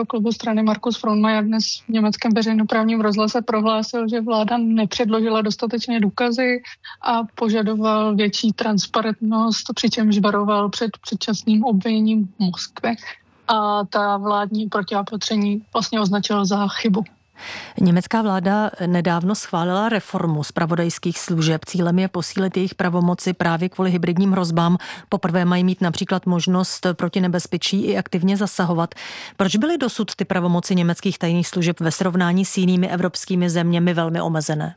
poslaneckého klubu strany Markus Frohnmayer dnes v německém veřejnoprávním rozhlase prohlásil, že vláda nepředložila dostatečné důkazy a požadoval větší transparentnost, přičemž varoval před předčasným obviněním v Moskvě. A ta vládní protiopatření vlastně označil za chybu. Německá vláda nedávno schválila reformu zpravodajských služeb. Cílem je posílit jejich pravomoci právě kvůli hybridním hrozbám. Poprvé mají mít například možnost proti nebezpečí i aktivně zasahovat. Proč byly dosud ty pravomoci německých tajných služeb ve srovnání s jinými evropskými zeměmi velmi omezené?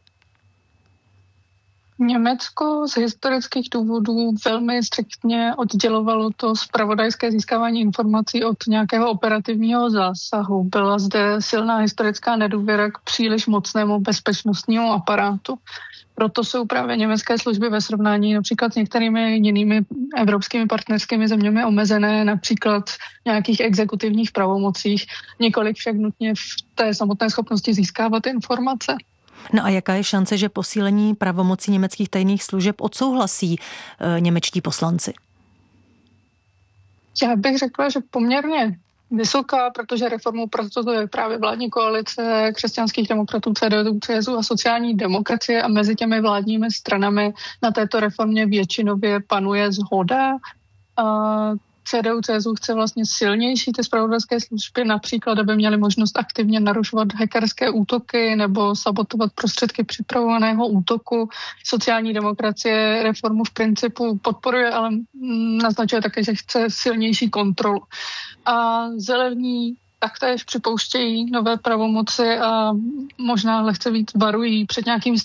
Německo z historických důvodů velmi striktně oddělovalo to zpravodajské získávání informací od nějakého operativního zásahu. Byla zde silná historická nedůvěra k příliš mocnému bezpečnostnímu aparátu. Proto jsou právě německé služby ve srovnání například s některými jinými evropskými partnerskými zeměmi omezené, například v nějakých exekutivních pravomocích, několik však nutně v té samotné schopnosti získávat informace. No a jaká je šance, že posílení pravomocí německých tajných služeb odsouhlasí němečtí poslanci? Já bych řekla, že poměrně vysoká, protože reformu prosazuje právě vládní koalice křesťanských demokratů, CDU, CSU a sociální demokracie a mezi těmi vládními stranami na této reformě většinově panuje shoda. CDU, CSU chce vlastně silnější ty zpravodajské služby, například, aby měly možnost aktivně narušovat hackerské útoky nebo sabotovat prostředky připravovaného útoku. Sociální demokracie reformu v principu podporuje, ale naznačuje také, že chce silnější kontrolu. A zelení taktéž připouštějí nové pravomoci a možná lehce víc varují před nějakým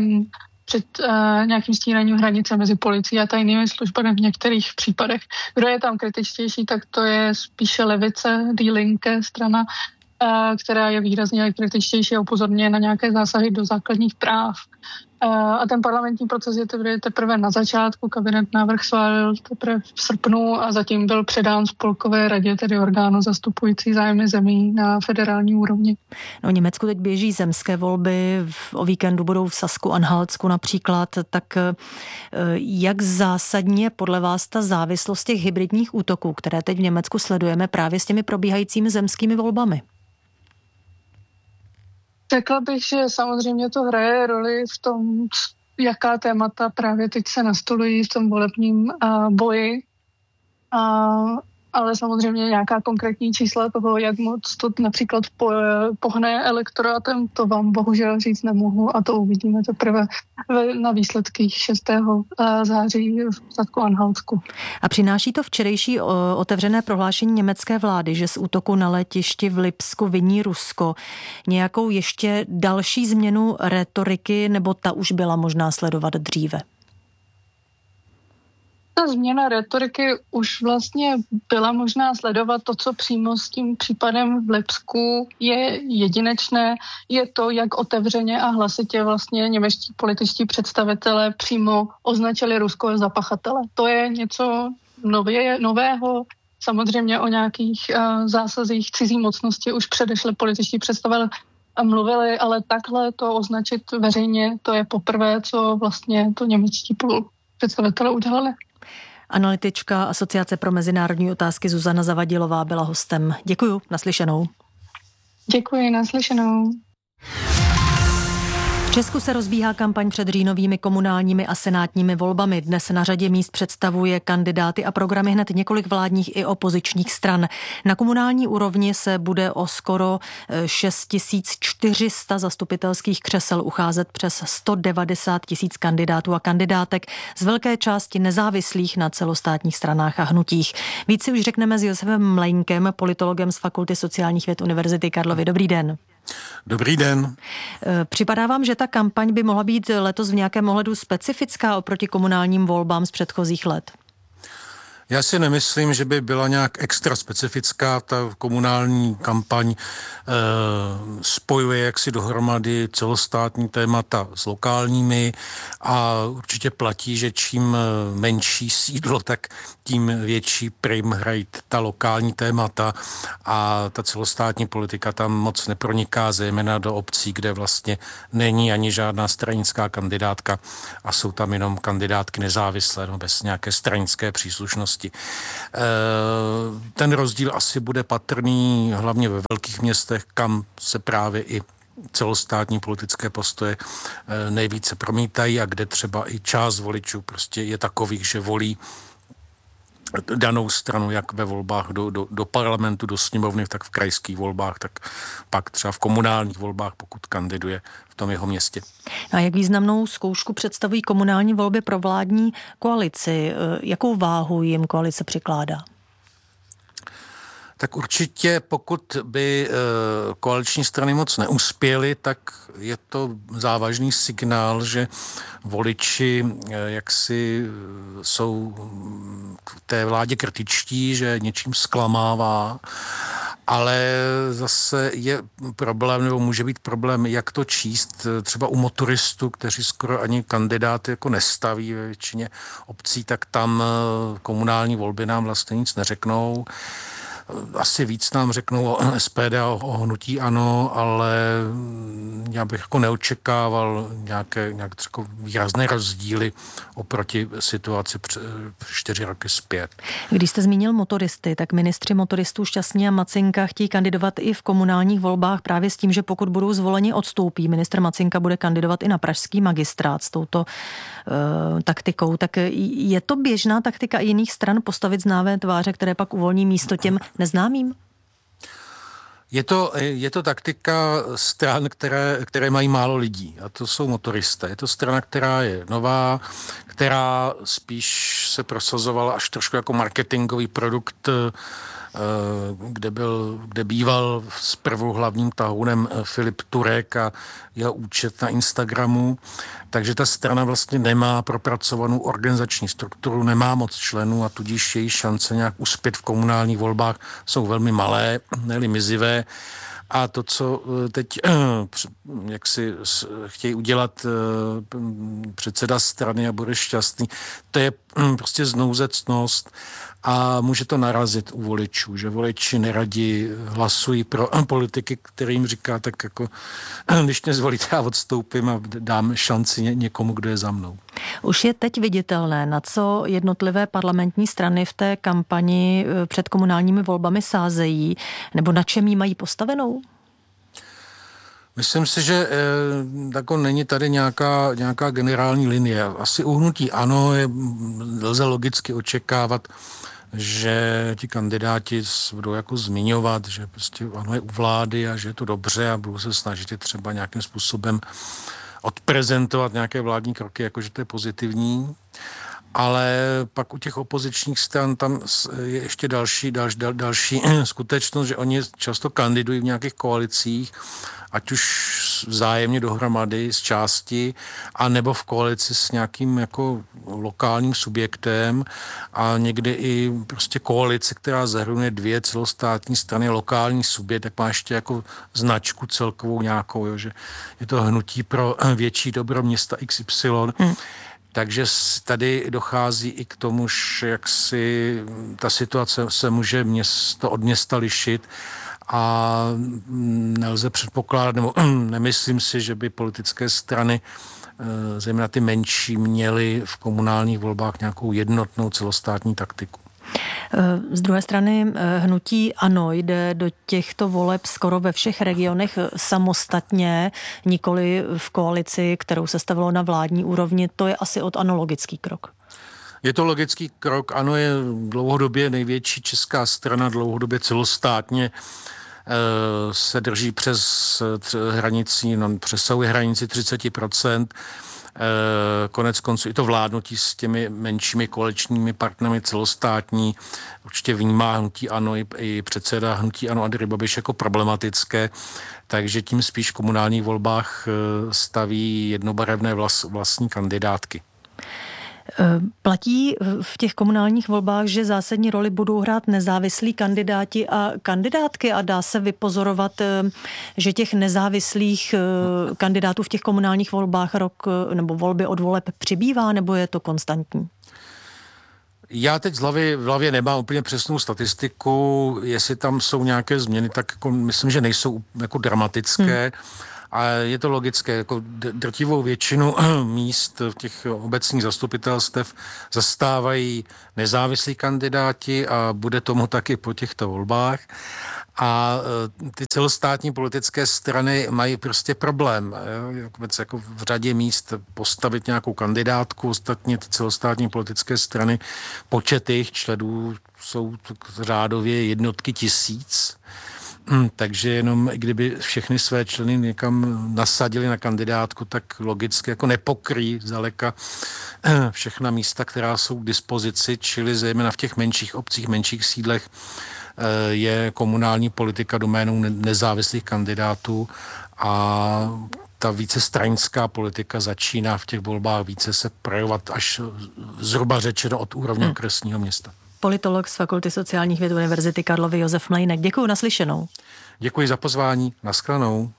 stíráním hranice mezi policií a tajnými službami v některých případech. Kdo je tam kritičtější, tak to je spíše levice, Die Linke strana, která je výrazně kritičtější a upozorňuje na nějaké zásahy do základních práv. A ten parlamentní proces je teprve na začátku. Kabinet návrh schválil teprve v srpnu a zatím byl předán Spolkové radě, tedy orgánu zastupující zájmy zemí na federální úrovni. No, v Německu teď běží zemské volby, o víkendu budou v Sasku-Anhaltsku například. Tak jak zásadně podle vás ta závislost těch hybridních útoků, které teď v Německu sledujeme právě s těmi probíhajícími zemskými volbami? Řekla bych, že samozřejmě to hraje roli v tom, jaká témata právě teď se nastolují v tom volebním boji. Ale samozřejmě nějaká konkrétní čísla toho, jak moc to například pohne elektorátem, to vám bohužel říct nemohu a to uvidíme teprve na výsledcích 6. září v Sasku-Anhaltsku. A přináší to včerejší otevřené prohlášení německé vlády, že z útoku na letišti v Lipsku viní Rusko nějakou ještě další změnu rétoriky, nebo ta už byla možná sledovat dříve? Ta změna rétoriky už vlastně byla možná sledovat. To, co přímo s tím případem v Lipsku je jedinečné, je to, jak otevřeně a hlasitě vlastně němečtí političtí představitelé přímo označili Rusko za pachatele. To je něco nového. Samozřejmě o nějakých zásazích cizí mocnosti už předešli političtí představitelé mluvili, ale takhle to označit veřejně, to je poprvé, co vlastně to němečtí představitelé udělali. Analytička Asociace pro mezinárodní otázky Zuzana Zavadilová byla hostem. Děkuju, naslyšenou. Děkuji, naslyšenou. V Česku se rozbíhá kampaň před říjnovými komunálními a senátními volbami. Dnes na řadě míst představuje kandidáty a programy hned několik vládních i opozičních stran. Na komunální úrovni se bude o skoro 6400 zastupitelských křesel ucházet přes 190 000 kandidátů a kandidátek, z velké části nezávislých na celostátních stranách a hnutích. Víc si už řekneme s Josefem Mlejnkem, politologem z Fakulty sociálních věd Univerzity Karlovy. Dobrý den. Dobrý den. Připadá vám, že ta kampaň by mohla být letos v nějakém ohledu specifická oproti komunálním volbám z předchozích let? Já si nemyslím, že by byla nějak extra specifická. Ta komunální kampaň spojuje jaksi dohromady celostátní témata s lokálními a určitě platí, že čím menší sídlo, tak tím větší prim hrají ta lokální témata a ta celostátní politika tam moc neproniká, zejména do obcí, kde vlastně není ani žádná stranická kandidátka a jsou tam jenom kandidátky nezávislé, no bez nějaké stranické příslušnosti. oblasti. Ten rozdíl asi bude patrný hlavně ve velkých městech, kam se právě i celostátní politické postoje nejvíce promítají a kde třeba i část voličů prostě je takových, že volí danou stranu, jak ve volbách do parlamentu, do sněmovny, tak v krajských volbách, tak pak třeba v komunálních volbách, pokud kandiduje v tom jeho městě. A jak významnou zkoušku představují komunální volby pro vládní koalici? Jakou váhu jim koalice přikládá? Tak určitě, pokud by koaliční strany moc neuspěly, tak je to závažný signál, že voliči jaksi jsou k té vládě kritičtí, že něčím zklamává, ale zase je problém, nebo může být problém, jak to číst třeba u motoristů, kteří skoro ani kandidáty jako nestaví ve většině obcí, tak tam komunální volby nám vlastně nic neřeknou. Asi víc nám řeknou o SPD a o hnutí ANO, ale já bych jako neočekával nějaké výrazné rozdíly oproti situaci 4 roky zpět. Když jste zmínil motoristy, tak ministři motoristů Šťastný a Macinka chtějí kandidovat i v komunálních volbách právě s tím, že pokud budou zvoleni, odstoupí. Ministr Macinka bude kandidovat i na pražský magistrát s touto taktikou. Tak je to běžná taktika i jiných stran postavit známé tváře, které pak uvolní místo těm neznámým? Je to taktika stran, které mají málo lidí, a to jsou motoristé. Je to strana, která je nová, která spíš se prosazovala až trošku jako marketingový produkt, kde býval zprvu hlavním tahounem Filip Turek a jeho účet na Instagramu. Takže ta strana vlastně nemá propracovanou organizační strukturu, nemá moc členů a tudíž její šance nějak uspět v komunálních volbách jsou velmi malé, ne-li mizivé. A to, co teď jak si chtějí udělat předseda strany a bude Šťastný, to je prostě znouzecnost a může to narazit u voličů, že voliči neradi hlasují pro politiky, kterým říká, tak jako když mě zvolíte, já odstoupím a dám šanci někomu, kdo je za mnou. Už je teď viditelné, na co jednotlivé parlamentní strany v té kampani před komunálními volbami sázejí, nebo na čem jí mají postavenou? Myslím si, že tako není tady nějaká generální linie. Asi u hnutí ANO lze logicky očekávat, že ti kandidáti budou jako zmiňovat, že prostě ANO je u vlády a že je to dobře a budou se snažit je třeba nějakým způsobem odprezentovat nějaké vládní kroky, jakože to je pozitivní. Ale pak u těch opozičních stran tam je ještě další skutečnost, že oni často kandidují v nějakých koalicích, ať už vzájemně dohromady z části, a nebo v koalici s nějakým jako lokálním subjektem a někdy i prostě koalice, která zahrnuje 2 celostátní strany, lokální subjekt, tak má ještě jako značku celkovou nějakou, jo, že je to hnutí pro větší dobro města XY. Takže tady dochází i k tomu, že jak si ta situace se může město od města lišit a nelze předpokládat, nebo nemyslím si, že by politické strany, zejména ty menší, měly v komunálních volbách nějakou jednotnou celostátní taktiku. Z druhé strany hnutí ANO jde do těchto voleb skoro ve všech regionech samostatně, nikoli v koalici, kterou sestavilo na vládní úrovni. To je asi od ANO logický krok. Je to logický krok. ANO je dlouhodobě největší česká strana, dlouhodobě celostátně se drží přes hranici, přesahuje hranici 30%. Konec konců i to vládnutí s těmi menšími koaličními partnery celostátní určitě vnímá hnutí ANO i předseda hnutí ANO Andrej Babiš jako problematické, takže tím spíš v komunálních volbách staví jednobarevné vlastní kandidátky. Platí v těch komunálních volbách, že zásadní roli budou hrát nezávislí kandidáti a kandidátky a dá se vypozorovat, že těch nezávislých kandidátů v těch komunálních volbách rok nebo volby od voleb přibývá, nebo je to konstantní? Já teď v hlavě nemám úplně přesnou statistiku, jestli tam jsou nějaké změny, tak jako myslím, že nejsou jako dramatické. A je to logické, jako drtivou většinu míst v těch obecních zastupitelstev zastávají nezávislí kandidáti a bude tomu taky po těchto volbách. A ty celostátní politické strany mají prostě problém. Jako v řadě míst postavit nějakou kandidátku. Ostatně ty celostátní politické strany, počet jejich členů jsou řádově jednotky tisíc. Takže jenom kdyby všechny své členy někam nasadili na kandidátku, tak logicky jako nepokryjí zdaleka všechna místa, která jsou k dispozici, čili zejména v těch menších obcích, menších sídlech je komunální politika doménou nezávislých kandidátů a ta více stranická politika začíná v těch volbách více se projevovat až zhruba řečeno od úrovně okresního města. Politolog z Fakulty sociálních věd Univerzity Karlovy Josef Mlejnek. Děkuji, naslyšenou. Děkuji za pozvání, nashledanou.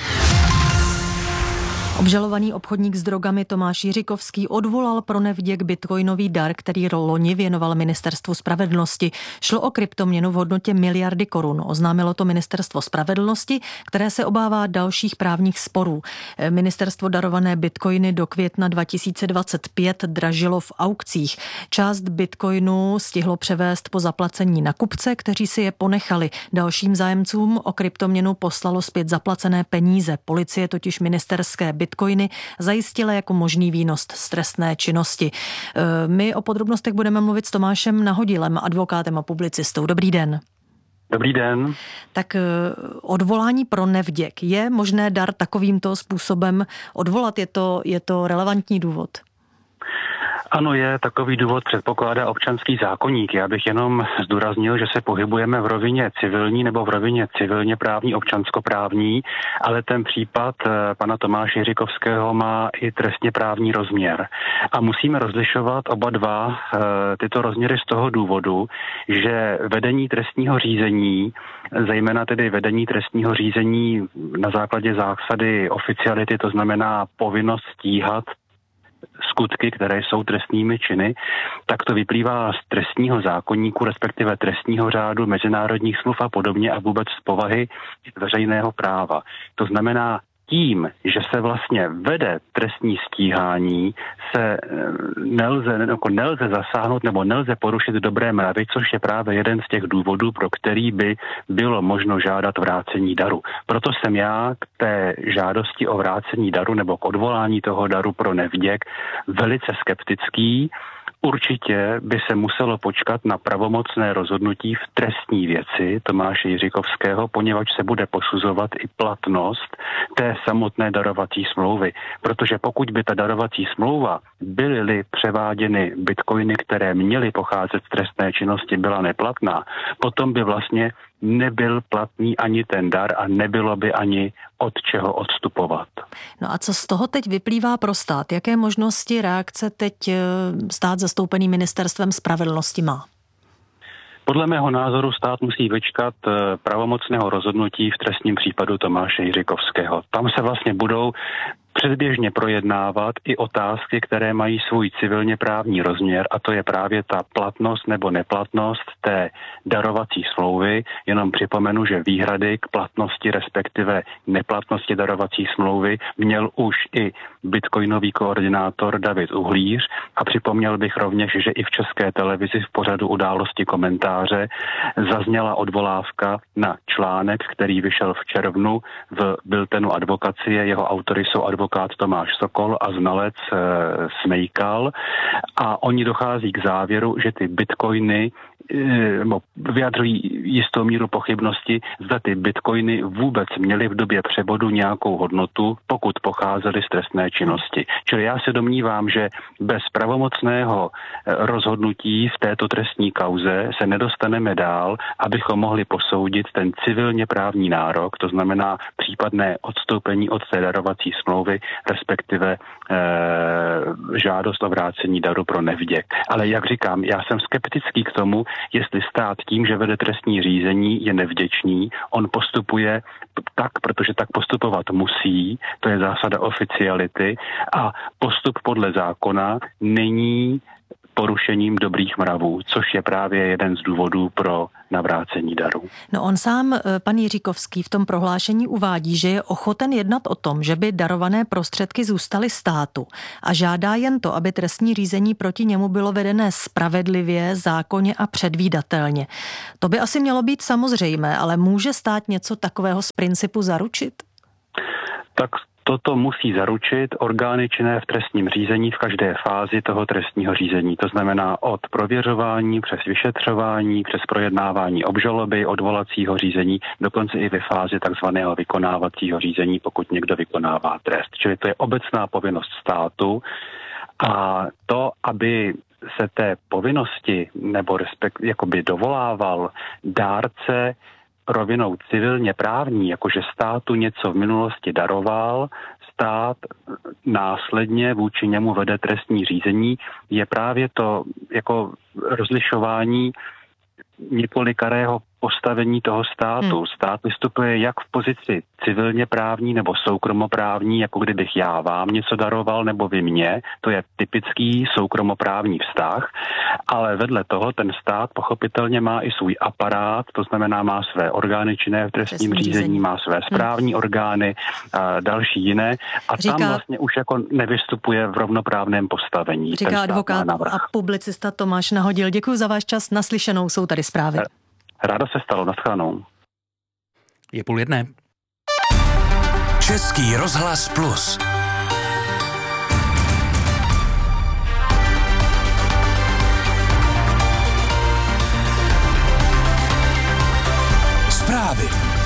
Obžalovaný obchodník s drogami Tomáš Jiřikovský odvolal pro nevděk bitcoinový dar, který loni věnoval Ministerstvu spravedlnosti. Šlo o kryptoměnu v hodnotě miliardy korun. Oznámilo to Ministerstvo spravedlnosti, které se obává dalších právních sporů. Ministerstvo darované bitcoiny do května 2025 dražilo v aukcích. Část bitcoinu stihlo převést po zaplacení na kupce, kteří si je ponechali. Dalším zájemcům o kryptoměnu poslalo zpět zaplacené peníze. Policie totiž ministerské bitcoiny zajistila jako možný výnos z trestné činnosti. My o podrobnostech budeme mluvit s Tomášem Nahodilem, advokátem a publicistou. Dobrý den. Dobrý den. Tak odvolání pro nevděk. Je možné dar takovýmto způsobem odvolat? Je to relevantní důvod? Ano, je takový důvod, předpokládá občanský zákoník. Já bych jenom zdůraznil, že se pohybujeme v rovině civilní nebo v rovině civilně právní, občanskoprávní, ale ten případ pana Tomáše Jiřikovského má i trestně právní rozměr. A musíme rozlišovat oba dva tyto rozměry z toho důvodu, že vedení trestního řízení, zejména tedy vedení trestního řízení na základě zásady oficiality, to znamená povinnost stíhat skutky, které jsou trestními činy, tak to vyplývá z trestního zákoníku, respektive trestního řádu, mezinárodních smluv a podobně a vůbec z povahy veřejného práva. To znamená, tím, že se vlastně vede trestní stíhání, se nelze zasáhnout nebo nelze porušit dobré mravy, což je právě jeden z těch důvodů, pro který by bylo možno žádat vrácení daru. Proto jsem já k té žádosti o vrácení daru nebo k odvolání toho daru pro nevděk velice skeptický. Určitě by se muselo počkat na pravomocné rozhodnutí v trestní věci Tomáše Jiřikovského, poněvadž se bude posuzovat i platnost té samotné darovací smlouvy. Protože pokud by ta darovací smlouva byly převáděny bitcoiny, které měly pocházet z trestné činnosti, byla neplatná, potom by vlastně nebyl platný ani ten dar a nebylo by ani od čeho odstupovat. No a co z toho teď vyplývá pro stát? Jaké možnosti reakce teď stát zastoupený Ministerstvem spravedlnosti má? Podle mého názoru stát musí vyčkat pravomocného rozhodnutí v trestním případu Tomáše Jiřikovského. Tam se vlastně budou předběžně projednávat i otázky, které mají svůj civilně právní rozměr, a to je právě ta platnost nebo neplatnost té darovací smlouvy. Jenom připomenu, že výhrady k platnosti, respektive neplatnosti darovací smlouvy měl už i bitcoinový koordinátor David Uhlíř a připomněl bych rovněž, že i v České televizi v pořadu Události komentáře zazněla odvolávka na článek, který vyšel v červnu v biltenu advokacie. Jeho autory jsou advokát Tomáš Sokol a znalec Smejkal a oni dochází k závěru, že ty bitcoiny vyjadřují jistou míru pochybnosti, zda ty bitcoiny vůbec měly v době převodu nějakou hodnotu, pokud pocházely z trestné činnosti. Čili já se domnívám, že bez pravomocného rozhodnutí v této trestní kauze se nedostaneme dál, abychom mohli posoudit ten civilně právní nárok, to znamená případné odstoupení od té darovací smlouvy, respektive žádost o vrácení daru pro nevděk. Ale jak říkám, já jsem skeptický k tomu, jestli stát tím, že vede trestní řízení, je nevděčný. On postupuje tak, protože tak postupovat musí, to je zásada oficiality, a postup podle zákona není porušením dobrých mravů, což je právě jeden z důvodů pro navrácení darů. No on sám, pan Jiříkovský, v tom prohlášení uvádí, že je ochoten jednat o tom, že by darované prostředky zůstaly státu a žádá jen to, aby trestní řízení proti němu bylo vedené spravedlivě, zákonně a předvídatelně. To by asi mělo být samozřejmé, ale může stát něco takového z principu zaručit? Tak toto musí zaručit orgány činné v trestním řízení v každé fázi toho trestního řízení. To znamená od prověřování přes vyšetřování, přes projednávání obžaloby, odvolacího řízení, dokonce i ve fázi takzvaného vykonávacího řízení, pokud někdo vykonává trest. Čili to je obecná povinnost státu a to, aby se té povinnosti nebo jakoby dovolával dárce rovinou civilně právní, jakože státu něco v minulosti daroval, stát následně vůči němu vede trestní řízení, je právě to jako rozlišování několikarého postavení toho státu. Stát vystupuje jak v pozici civilně právní nebo soukromoprávní, jako kdybych já vám něco daroval nebo vy mě, to je typický soukromoprávní vztah, ale vedle toho ten stát pochopitelně má i svůj aparát, to znamená má své orgány činné v trestním řízení, má své správní orgány a další jiné a tam vlastně už jako nevystupuje v rovnoprávném postavení. Říká advokát a publicista Tomáš Nahodil. Děkuji za váš čas, naslyšenou, jsou tady zprávy. Rádo se stalo, naschledanou. Je 12:30. Český rozhlas Plus. Zprávy.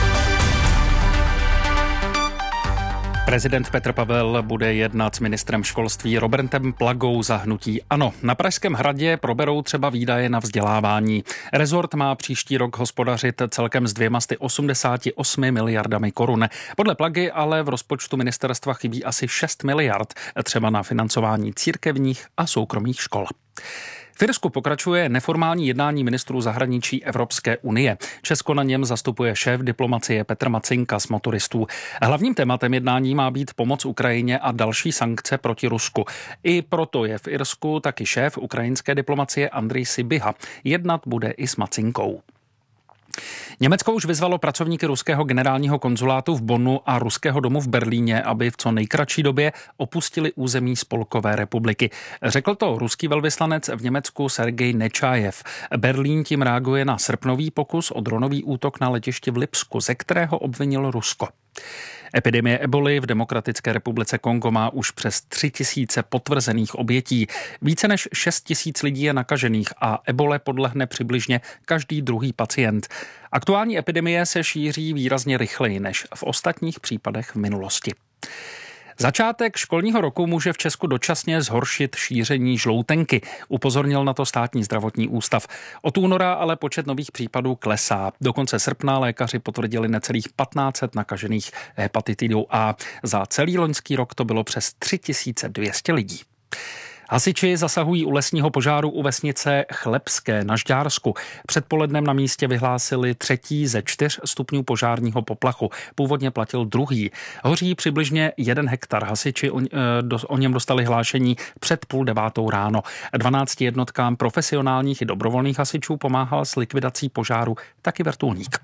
Prezident Petr Pavel bude jednat s ministrem školství Robertem Plagou za hnutí ANO. Na Pražském hradě proberou třeba výdaje na vzdělávání. Rezort má příští rok hospodařit celkem s 288 miliardami korun. Podle Plagy ale v rozpočtu ministerstva chybí asi 6 miliard, třeba na financování církevních a soukromých škol. V Irsku pokračuje neformální jednání ministrů zahraničí Evropské unie. Česko na něm zastupuje šéf diplomacie Petr Macinka z Motoristů. Hlavním tématem jednání má být pomoc Ukrajině a další sankce proti Rusku. I proto je v Irsku taky šéf ukrajinské diplomacie Andrej Sybiha. Jednat bude i s Macinkou. Německo už vyzvalo pracovníky ruského generálního konzulátu v Bonnu a ruského domu v Berlíně, aby v co nejkratší době opustili území Spolkové republiky. Řekl to ruský velvyslanec v Německu Sergej Nečajev. Berlín tím reaguje na srpnový pokus o dronový útok na letišti v Lipsku, ze kterého obvinil Rusko. Epidemie eboly v Demokratické republice Kongo má už přes 3 000 potvrzených obětí. Více než 6 000 lidí je nakažených a ebole podlehne přibližně každý druhý pacient. Aktuální epidemie se šíří výrazně rychleji než v ostatních případech v minulosti. Začátek školního roku může v Česku dočasně zhoršit šíření žloutenky, upozornil na to Státní zdravotní ústav. Od února ale počet nových případů klesá. Do konce srpna lékaři potvrdili necelých 1500 nakažených hepatitidou A. Za celý loňský rok to bylo přes 3200 lidí. Hasiči zasahují u lesního požáru u vesnice Chlebské na Žďársku. Předpolednem na místě vyhlásili 3. ze 4 stupňů požárního poplachu. Původně platil 2. Hoří přibližně 1 hektar. Hasiči o něm dostali hlášení před 8:30 ráno. 12 jednotkám profesionálních i dobrovolných hasičů pomáhal s likvidací požáru taky vrtulník.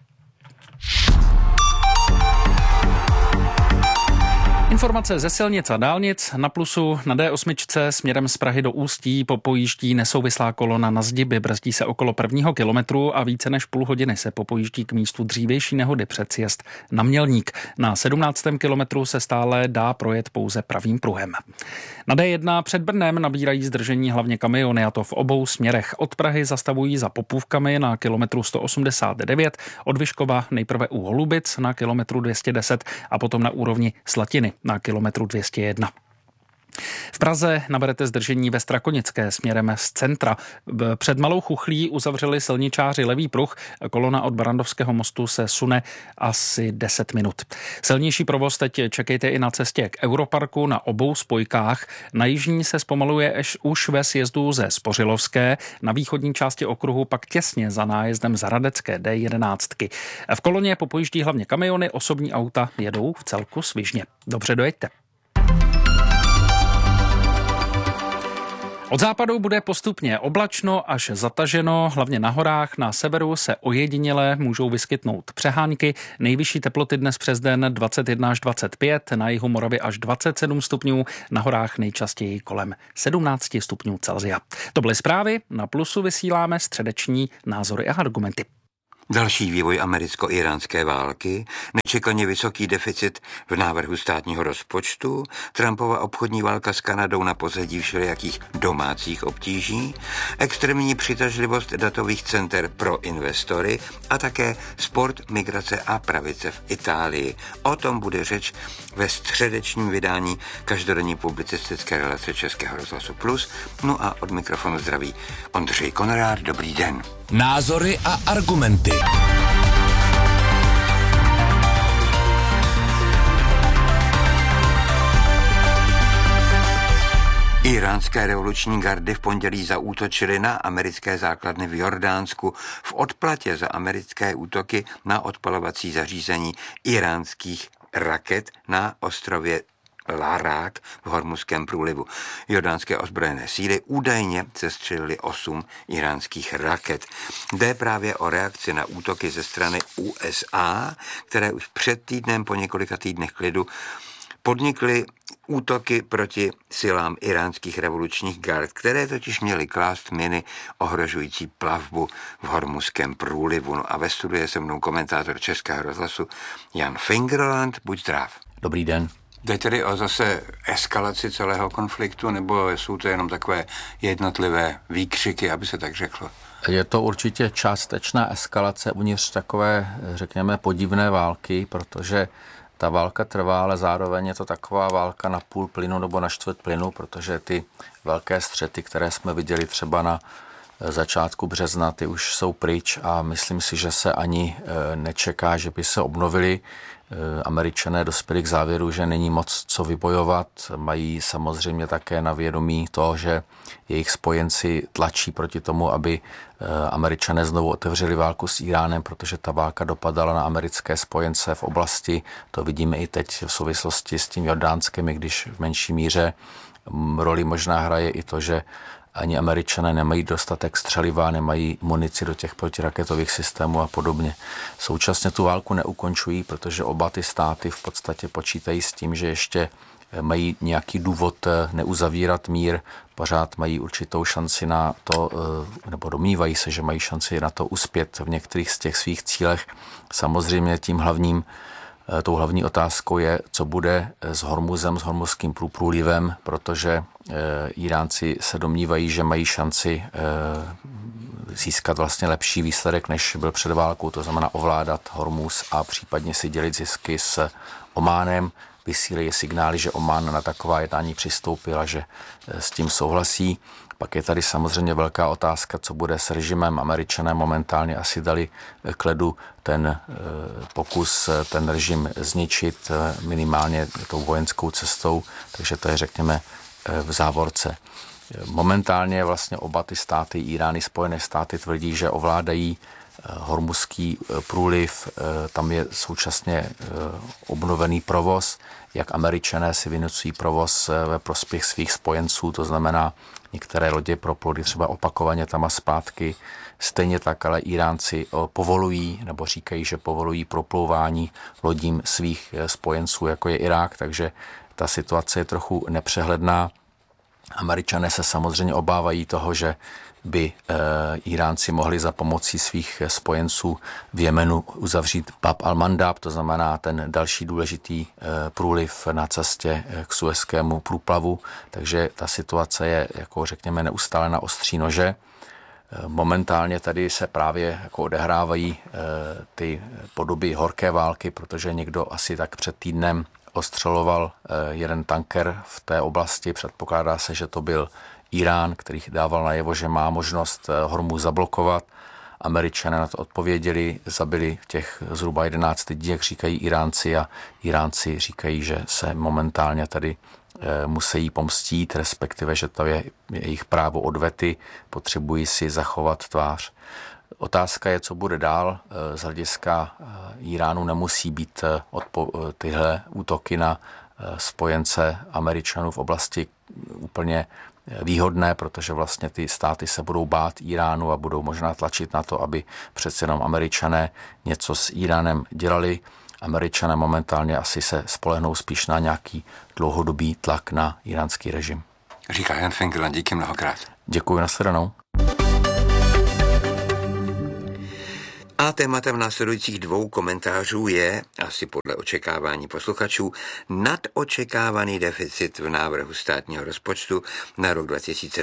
Informace ze silnic a dálnic. Na Plusu na D8 směrem z Prahy do Ústí popojíždí nesouvislá kolona na zdiby, brzdí se okolo 1. kilometru a více než půl hodiny se popojíždí k místu dřívější nehody před sjezd na Mělník. Na 17. kilometru se stále dá projet pouze pravým pruhem. Na D1 před Brnem nabírají zdržení hlavně kamiony, a to v obou směrech. Od Prahy zastavují za Popůvkami na kilometru 189, od Vyškova nejprve u Holubic na kilometru 210 a potom na úrovni Slatiny na kilometru 201. V Praze naberete zdržení ve Strakonické směrem z centra. Před Malou Chuchlí uzavřeli silničáři levý pruh. Kolona od Barandovského mostu se sune asi 10 minut. Silnější provoz teď čekejte i na cestě k Europarku na obou spojkách. Na jižní se zpomaluje už ve sjezdu ze Spořilovské, na východní části okruhu pak těsně za nájezdem z Hradecké D11. V koloně popojíždí hlavně kamiony, osobní auta jedou v celku svižně. Dobře dojeďte. Od západu bude postupně oblačno až zataženo, hlavně na horách. Na severu se ojediněle můžou vyskytnout přehánky. Nejvyšší teploty dnes přes den 21 až 25, na jihu Moravy až 27 stupňů, na horách nejčastěji kolem 17 stupňů Celsia. To byly zprávy, na Plusu vysíláme středeční názory a argumenty. Další vývoj americko-iránské války, nečekaně vysoký deficit v návrhu státního rozpočtu, Trumpova obchodní válka s Kanadou na pozadí všelijakých domácích obtíží, extrémní přitažlivost datových center pro investory a také sport, migrace a pravice v Itálii. O tom bude řeč ve středečním vydání každodenní publicistické relace Českého rozhlasu Plus. No a od mikrofonu zdraví Ondřej Konrád. Dobrý den. Názory a argumenty. Iránské revoluční gardy v pondělí zaútočily na americké základny v Jordánsku v odplatě za americké útoky na odpalovací zařízení iránských raket na ostrově Larák v Hormuzském průlivu. Jordánské ozbrojené síly údajně sestřelily 8 iránských raket. Jde právě o reakci na útoky ze strany USA, které už před týdnem po několika týdnech klidu podnikly útoky proti silám iránských revolučních gard, které totiž měly klást miny ohrožující plavbu v Hormuzském průlivu. No a ve studiu je se mnou komentátor Českého rozhlasu Jan Fingerland. Buď zdrav. Dobrý den. Jde tedy o zase eskalaci celého konfliktu, nebo jsou to jenom takové jednotlivé výkřiky, aby se tak řeklo? Je to určitě částečná eskalace uvnitř takové, řekněme, podivné války, protože ta válka trvá, ale zároveň je to taková válka na půl plynu nebo na čtvrt plynu, protože ty velké střety, které jsme viděli třeba na začátku března, ty už jsou pryč a myslím si, že se ani nečeká, že by se obnovili. Američané dospěli k závěru, že není moc co vybojovat. Mají samozřejmě také na vědomí to, že jejich spojenci tlačí proti tomu, aby Američané znovu otevřeli válku s Iránem, protože ta válka dopadala na americké spojence v oblasti. To vidíme i teď v souvislosti s tím Jordánskem, i když v menší míře. Roli možná hraje i to, že ani Američané nemají dostatek střeliva, nemají munici do těch protiraketových systémů a podobně. Současně tu válku neukončují, protože oba ty státy v podstatě počítají s tím, že ještě mají nějaký důvod neuzavírat mír, pořád mají určitou šanci na to, nebo domnívají se, že mají šanci na to uspět v některých z těch svých cílech. Samozřejmě tou hlavní otázkou je, co bude s Hormuzem, s Hormuzským průlivem, protože Iránci se domnívají, že mají šanci získat vlastně lepší výsledek, než byl před válkou, to znamená ovládat Hormuz a případně si dělit zisky s Ománem. Vysílají signály, že Omán na taková jednání přistoupil a že s tím souhlasí. Pak je tady samozřejmě velká otázka, co bude s režimem. Američané momentálně asi dali k ledu ten pokus, ten režim zničit minimálně tou vojenskou cestou, takže to je, řekněme, v závorce. Momentálně vlastně oba ty státy, Irán i Spojené státy, tvrdí, že ovládají Hormuzský průliv, tam je současně obnovený provoz, jak Američané si vynucují provoz ve prospěch svých spojenců, to znamená některé lodě proploudy třeba opakovaně tam a zpátky, stejně tak, ale Iránci povolují, nebo říkají, že povolují proplouvání lodím svých spojenců, jako je Irák, takže ta situace je trochu nepřehledná. Američané se samozřejmě obávají toho, že by Iránci mohli za pomocí svých spojenců v Jemenu uzavřít Bab al-Mandab, to znamená ten další důležitý průliv na cestě k Suezskému průplavu, takže ta situace je, jako řekněme, neustále na ostří nože. Momentálně tady se právě jako odehrávají ty podoby horké války, protože někdo asi tak před týdnem ostřeloval jeden tanker v té oblasti. Předpokládá se, že to byl Irán, který dával najevo, že má možnost Hormuz zablokovat. Američané na to odpověděli, zabili těch zhruba 11 lidí, jak říkají Iránci, a Iránci říkají, že se momentálně tady musí pomstít, respektive, že to je jejich právo odvety, potřebují si zachovat tvář. Otázka je, co bude dál. Z hlediska Iránu nemusí být tyhle útoky na spojence Američanů v oblasti úplně výhodné, protože vlastně ty státy se budou bát Iránu a budou možná tlačit na to, aby přece jenom Američané něco s Iránem dělali. Američané momentálně asi se spolehnou spíš na nějaký dlouhodobý tlak na iránský režim. Říká Jan Finkeland, díky mnohokrát. Děkuji, nashledanou. A tématem následujících 2 komentářů je, asi podle očekávání posluchačů, nadočekávaný deficit v návrhu státního rozpočtu na rok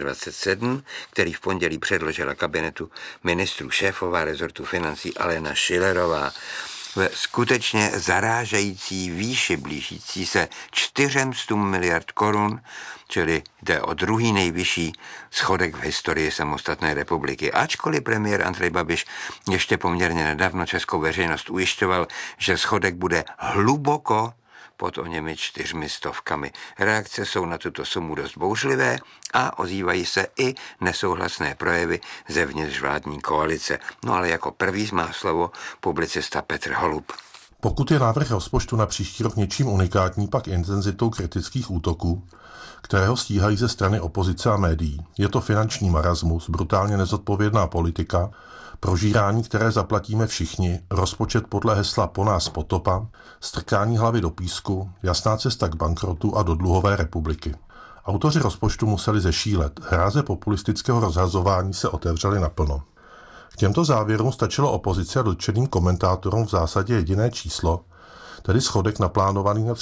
2027, který v pondělí předložila kabinetu ministrů šéfová rezortu financí Alena Schillerová. Ve skutečně zarážející výši blížící se 400 miliard korun, čili jde o druhý nejvyšší schodek v historii samostatné republiky. Ačkoliv premiér Andrej Babiš ještě poměrně nedávno českou veřejnost ujišťoval, že schodek bude hluboko pod oněmi 400. Reakce jsou na tuto sumu dost bouřlivé a ozývají se i nesouhlasné projevy zevnitř vládní koalice. No ale jako první má slovo publicista Petr Holub. Pokud je návrh rozpočtu na příští rok něčím unikátní, pak intenzitou kritických útoků, kterého stíhají ze strany opozice a médií. Je to finanční marasmus, brutálně nezodpovědná politika, prožírání, které zaplatíme všichni, rozpočet podle hesla po nás potopa, strkání hlavy do písku, jasná cesta k bankrotu a do dluhové republiky. Autoři rozpočtu museli zešílet, hráze populistického rozhazování se otevřely naplno. K těmto závěrům stačilo opozici a dotčeným komentátorům v zásadě jediné číslo, tedy schodek naplánovaný na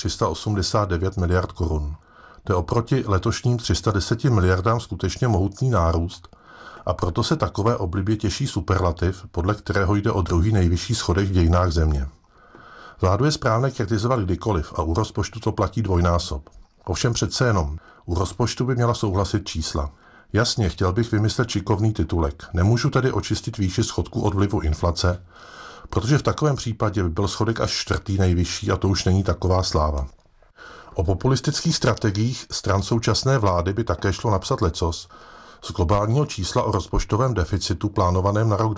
389 miliard korun. To je oproti letošním 310 miliardám skutečně mohutný nárůst, a proto se takové oblibě těší superlativ, podle kterého jde o druhý nejvyšší schodek v dějinách země. Vládu je správné kritizovat kdykoliv a u rozpočtu to platí dvojnásob. Ovšem přece jenom, u rozpočtu by měla souhlasit čísla. Jasně, chtěl bych vymyslet šikovný titulek. Nemůžu tedy očistit výši schodku od vlivu inflace, protože v takovém případě by byl schodek až 4. nejvyšší a to už není taková sláva. O populistických strategiích stran současné vlády by také šlo napsat lecos. Z globálního čísla o rozpočtovém deficitu plánovaném na rok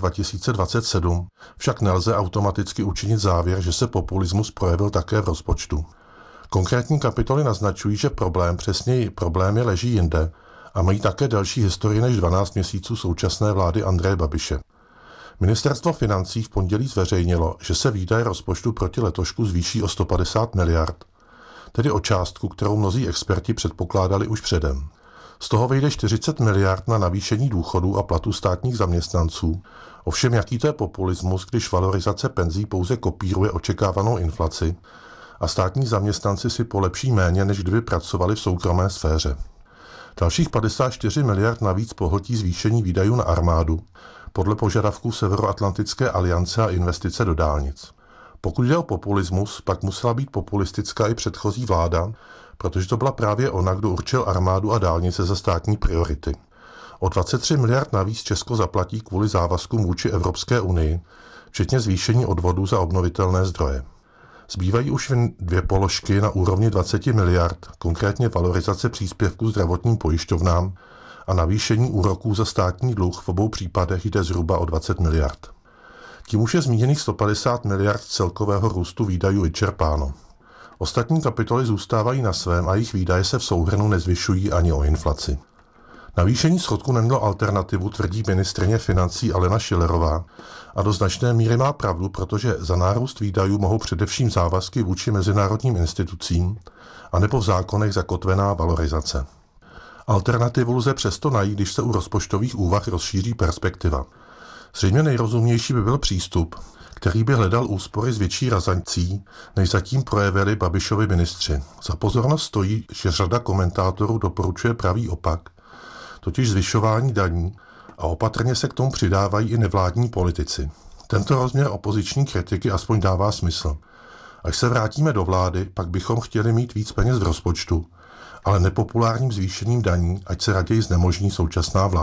2027 však nelze automaticky učinit závěr, že se populismus projevil také v rozpočtu. Konkrétní kapitoly naznačují, že přesněji problémy leží jinde a mají také delší historii než 12 měsíců současné vlády Andreje Babiše. Ministerstvo financí v pondělí zveřejnilo, že se výdaje rozpočtu proti letošku zvýší o 150 miliard, tedy o částku, kterou mnozí experti předpokládali už předem. Z toho vyjde 40 miliard na navýšení důchodů a platů státních zaměstnanců. Ovšem jaký to je populismus, když valorizace penzí pouze kopíruje očekávanou inflaci a státní zaměstnanci si polepší méně, než kdyby pracovali v soukromé sféře. Dalších 54 miliard navíc pohltí zvýšení výdajů na armádu, podle požadavků Severoatlantické aliance a investice do dálnic. Pokud jde o populismus, pak musela být populistická i předchozí vláda, protože to byla právě ona, kdo určil armádu a dálnice za státní priority. O 23 miliard navíc Česko zaplatí kvůli závazkům vůči Evropské unii, včetně zvýšení odvodů za obnovitelné zdroje. Zbývají už jen 2 položky na úrovni 20 miliard, konkrétně valorizace příspěvků zdravotním pojišťovnám a navýšení úroků za státní dluh, v obou případech jde zhruba o 20 miliard. Tím už je zmíněných 150 miliard celkového růstu výdajů vyčerpáno. Ostatní kapitoly zůstávají na svém a jejich výdaje se v souhrnu nezvyšují ani o inflaci. Navýšení schodku nemělo alternativu, tvrdí ministryně financí Alena Schillerová, a do značné míry má pravdu, protože za nárůst výdajů mohou především závazky vůči mezinárodním institucím anebo v zákonech zakotvená valorizace. Alternativu lze přesto najít, když se u rozpočtových úvah rozšíří perspektiva. Zřejmě nejrozumnější by byl přístup, který by hledal úspory s větší razancí, než zatím projevili Babišovi ministři. Za pozornost stojí, že řada komentátorů doporučuje pravý opak, totiž zvyšování daní, a opatrně se k tomu přidávají i nevládní politici. Tento rozměr opoziční kritiky aspoň dává smysl. Až se vrátíme do vlády, pak bychom chtěli mít víc peněz v rozpočtu, ale nepopulárním zvýšením daní, ať se raději znemožní současná vláda.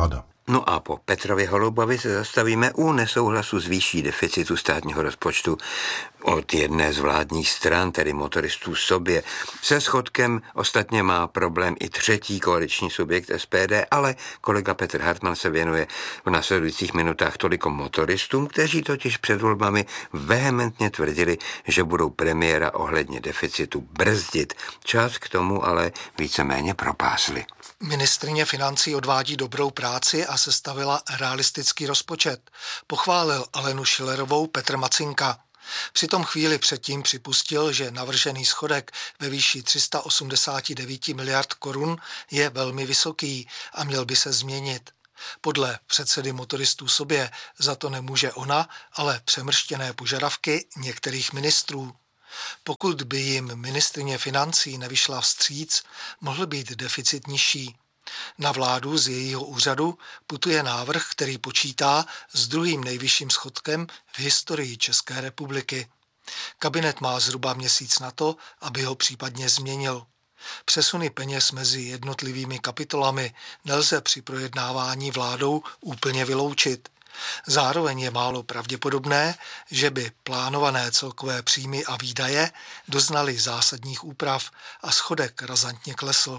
No a po Petrově Holubovi se zastavíme u nesouhlasu s výší deficitu státního rozpočtu od jedné z vládních stran, tedy motoristů sobě. Se schodkem ostatně má problém i třetí koaliční subjekt SPD, ale kolega Petr Hartmann se věnuje v následujících minutách toliko motoristům, kteří totiž před volbami vehementně tvrdili, že budou premiéra ohledně deficitu brzdit. Čas k tomu ale víceméně propásli. Ministryně financí odvádí dobrou práci a sestavila realistický rozpočet. Pochválil Alenu Schillerovou Petr Macinka. Přitom chvíli předtím připustil, že navržený schodek ve výši 389 miliard korun je velmi vysoký a měl by se změnit. Podle předsedy motoristů sobě za to nemůže ona, ale přemrštěné požadavky některých ministrů. Pokud by jim ministryně financí nevyšla vstříc, mohl být deficit nižší. Na vládu z jejího úřadu putuje návrh, který počítá s druhým nejvyšším schodkem v historii České republiky. Kabinet má zhruba měsíc na to, aby ho případně změnil. Přesuny peněz mezi jednotlivými kapitolami nelze při projednávání vládou úplně vyloučit. Zároveň je málo pravděpodobné, že by plánované celkové příjmy a výdaje doznaly zásadních úprav a schodek razantně klesl.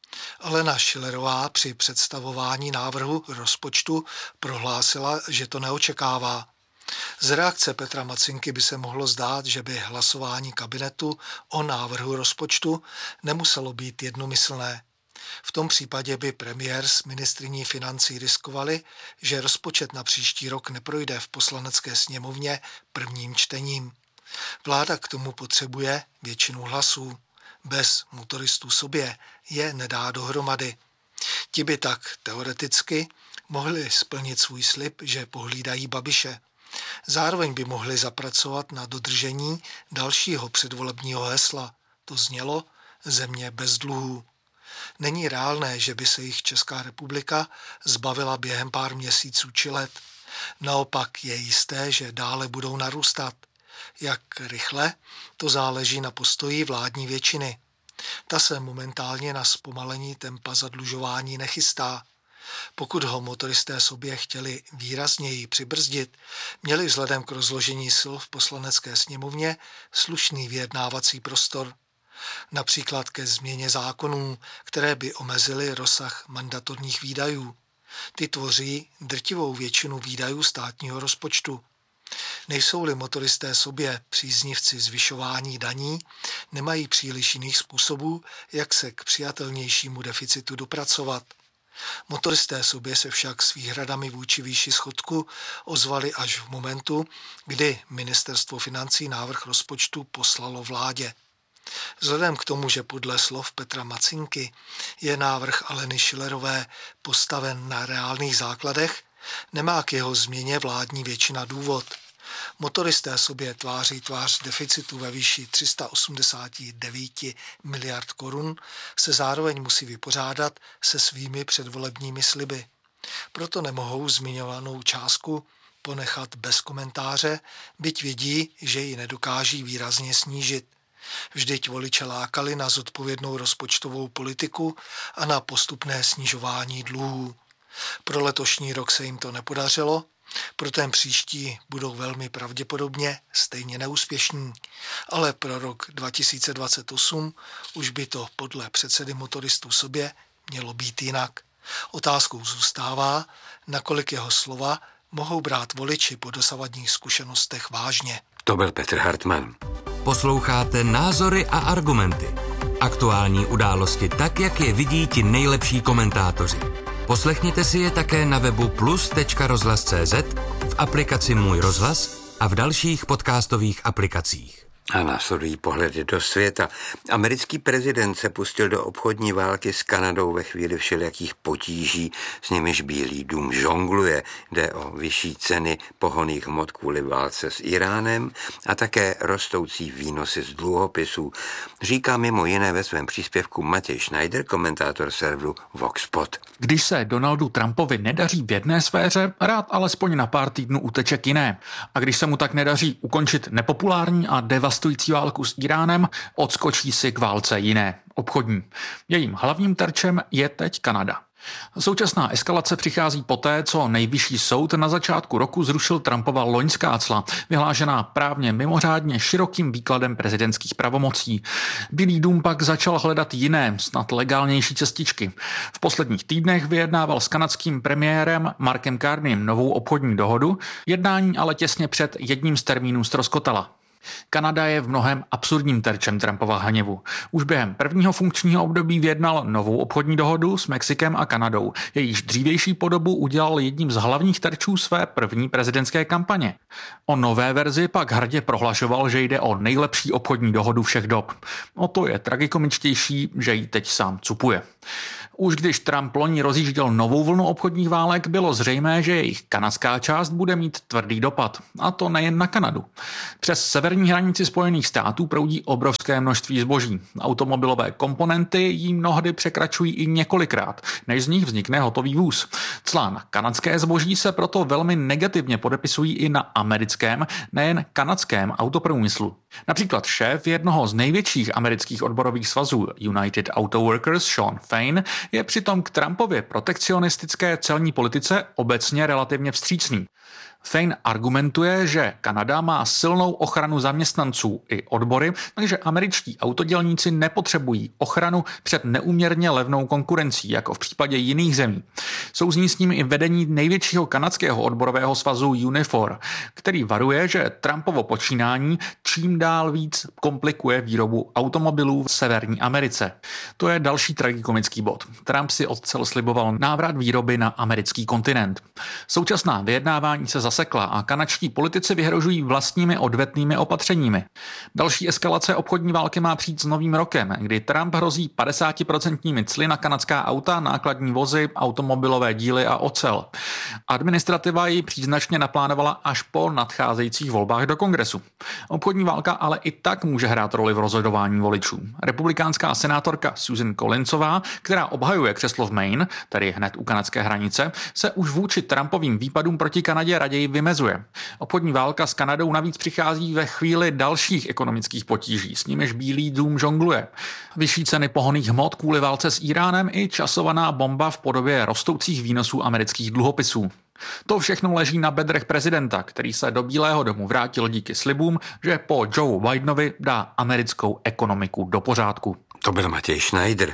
Alena Schillerová při představování návrhu rozpočtu prohlásila, že to neočekává. Z reakce Petra Macinky by se mohlo zdát, že by hlasování kabinetu o návrhu rozpočtu nemuselo být jednomyslné. V tom případě by premiér s ministryní financí riskovali, že rozpočet na příští rok neprojde v Poslanecké sněmovně prvním čtením. Vláda k tomu potřebuje většinu hlasů. Bez motoristů sobě je nedá dohromady. Ti by tak teoreticky mohli splnit svůj slib, že pohlídají Babiše. Zároveň by mohli zapracovat na dodržení dalšího předvolebního hesla. To znělo země bez dluhů. Není reálné, že by se jich Česká republika zbavila během pár měsíců či let. Naopak je jisté, že dále budou narůstat. Jak rychle, to záleží na postoji vládní většiny. Ta se momentálně na zpomalení tempa zadlužování nechystá. Pokud ho motoristé sobě chtěli výrazněji přibrzdit, měli vzhledem k rozložení sil v Poslanecké sněmovně slušný vyjednávací prostor. Například ke změně zákonů, které by omezily rozsah mandatorních výdajů. Ty tvoří drtivou většinu výdajů státního rozpočtu. Nejsou-li motoristé sobě příznivci zvyšování daní, nemají příliš jiných způsobů, jak se k přijatelnějšímu deficitu dopracovat. Motoristé sobě se však s výhradami vůči výši schodku ozvali až v momentu, kdy Ministerstvo financí návrh rozpočtu poslalo vládě. Vzhledem k tomu, že podle slov Petra Macinky je návrh Aleny Schillerové postaven na reálných základech, nemá k jeho změně vládní většina důvod. Motoristé sobě tváří tvář deficitu ve výši 389 miliard korun se zároveň musí vypořádat se svými předvolebními sliby. Proto nemohou zmiňovanou částku ponechat bez komentáře, byť vědí, že ji nedokáží výrazně snížit. Vždyť voliče lákali na zodpovědnou rozpočtovou politiku a na postupné snižování dluhů. Pro letošní rok se jim to nepodařilo, pro ten příští budou velmi pravděpodobně stejně neúspěšní, ale pro rok 2028 už by to podle předsedy motoristů sobě mělo být jinak. Otázkou zůstává, nakolik jeho slova mohou brát voliči po dosavadních zkušenostech vážně. To byl Petr Hartmann. Posloucháte Názory a argumenty. Aktuální události tak, jak je vidí ti nejlepší komentátoři. Poslechněte si je také na webu plus.rozhlas.cz, v aplikaci Můj rozhlas a v dalších podcastových aplikacích. A následují pohledy do světa. Americký prezident se pustil do obchodní války s Kanadou ve chvíli všelijakých potíží, s nimiž Bílý dům žongluje. Jde o vyšší ceny pohonných hmot kvůli válce s Iránem a také rostoucí výnosy z dluhopisů. Říká mimo jiné ve svém příspěvku Matěj Schneider, komentátor serveru Voxpot. Když se Donaldu Trumpovi nedaří v jedné sféře, rád alespoň na pár týdnů uteče k jiné. A když se mu tak nedaří ukončit nepopulární a devastující válku s Iránem, odskočí si k válce jiné, obchodní. Jejím hlavním terčem je teď Kanada. Současná eskalace přichází poté, co nejvyšší soud na začátku roku zrušil Trumpova loňská cla, vyhlášená právně mimořádně širokým výkladem prezidentských pravomocí. Bílý dům pak začal hledat jiné, snad legálnější cestičky. V posledních týdnech vyjednával s kanadským premiérem Markem Carneym novou obchodní dohodu, jednání ale těsně před jedním z termínů ztroskotala. Kanada je v mnohém absurdním terčem Trumpova hněvu. Už během prvního funkčního období vyjednal novou obchodní dohodu s Mexikem a Kanadou. Jejíž dřívější podobu udělal jedním z hlavních terčů své první prezidentské kampaně. O nové verzi pak hrdě prohlašoval, že jde o nejlepší obchodní dohodu všech dob. O to je tragikomičtější, že ji teď sám cupuje. Už když Trump loni rozjížděl novou vlnu obchodních válek, bylo zřejmé, že jejich kanadská část bude mít tvrdý dopad. A to nejen na Kanadu. Přes severní hranici Spojených států proudí obrovské množství zboží. Automobilové komponenty jí mnohdy překračují i několikrát, než z nich vznikne hotový vůz. Cla na kanadské zboží se proto velmi negativně podepisují i na americkém, nejen kanadském autoprůmyslu. Například šéf jednoho z největších amerických odborových svazů United Auto Workers Shawn Fain je přitom k Trumpově protekcionistické celní politice obecně relativně vstřícný. Fain argumentuje, že Kanada má silnou ochranu zaměstnanců i odbory, takže američtí autodělníci nepotřebují ochranu před neúměrně levnou konkurencí, jako v případě jiných zemí. Souzní s ním i vedení největšího kanadského odborového svazu Unifor, který varuje, že Trumpovo počínání čím dál víc komplikuje výrobu automobilů v Severní Americe. To je další tragikomický bod. Trump si odcel sliboval návrat výroby na americký kontinent. Současná vyjednávání se zasekla a kanadští politici vyhrožují vlastními odvetnými opatřeními. Další eskalace obchodní války má přijít s novým rokem, kdy Trump hrozí 50% cly na kanadská auta, nákladní vozy, automobilové díly a ocel. Administrativa ji příznačně naplánovala až po nadcházejících volbách do kongresu. Obchodní válka ale i tak může hrát roli v rozhodování voličů. Republikánská senátorka Susan Collinsová, která obhajuje křeslo v Maine, tedy hned u kanadské hranice, se už vůči Trumpovým výpadům proti Kanadě raději vymezuje. Obchodní válka s Kanadou navíc přichází ve chvíli dalších ekonomických potíží, s nimiž Bílý dům žongluje. Vyšší ceny pohonných hmot kvůli válce s Íránem i časovaná bomba v podobě rostoucích výnosů amerických dluhopisů. To všechno leží na bedrech prezidenta, který se do Bílého domu vrátil díky slibům, že po Joe Bidenovi dá americkou ekonomiku do pořádku. To byl Matěj Schneider.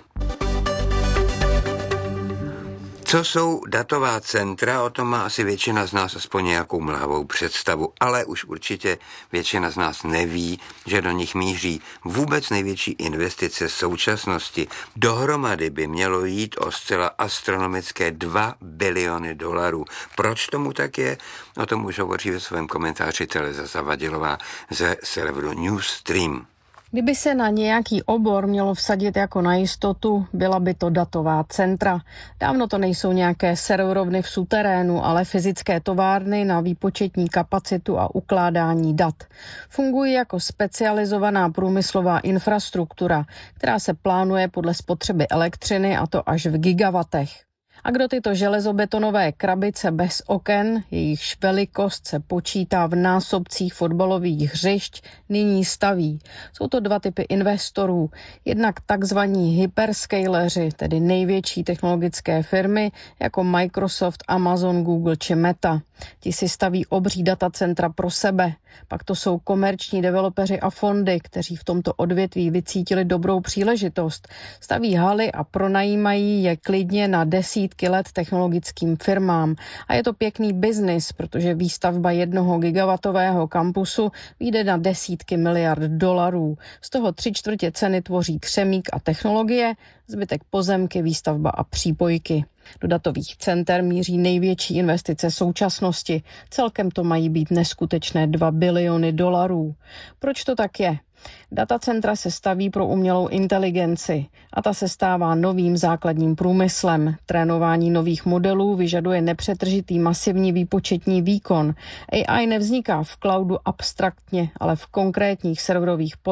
Co jsou datová centra, o tom má asi většina z nás aspoň nějakou mlhavou představu, ale už určitě většina z nás neví, že do nich míří vůbec největší investice současnosti. Dohromady by mělo jít o zcela astronomické $2 biliony. Proč tomu tak je? O tom už hovoří ve svém komentáři Tereza Zavadilová ze serveru Newsstream. Kdyby se na nějaký obor mělo vsadit jako na jistotu, byla by to datová centra. Dávno to nejsou nějaké serverovny v suterénu, ale fyzické továrny na výpočetní kapacitu a ukládání dat. Fungují jako specializovaná průmyslová infrastruktura, která se plánuje podle spotřeby elektřiny, a to až v gigawatech. A kdo tyto železobetonové krabice bez oken, jejichž velikost se počítá v násobcích fotbalových hřišť, nyní staví? Jsou to dva typy investorů. Jednak takzvaní hyperscaleři, tedy největší technologické firmy jako Microsoft, Amazon, Google či Meta. Ti si staví obří datacentra pro sebe. Pak to jsou komerční developeři a fondy, kteří v tomto odvětví vycítili dobrou příležitost. Staví haly a pronajímají je klidně na desítky let technologickým firmám. A je to pěkný biznis, protože výstavba 1 gigawatového kampusu vyjde na desítky miliard $. Z toho 3/4 ceny tvoří křemík a technologie, zbytek pozemky, výstavba a přípojky. Do datových center míří největší investice současnosti. Celkem to mají být neskutečné $2 biliony. Proč to tak je? Datacentra se staví pro umělou inteligenci a ta se stává novým základním průmyslem. Trénování nových modelů vyžaduje nepřetržitý masivní výpočetní výkon. AI nevzniká v cloudu abstraktně, ale v konkrétních serverových polích.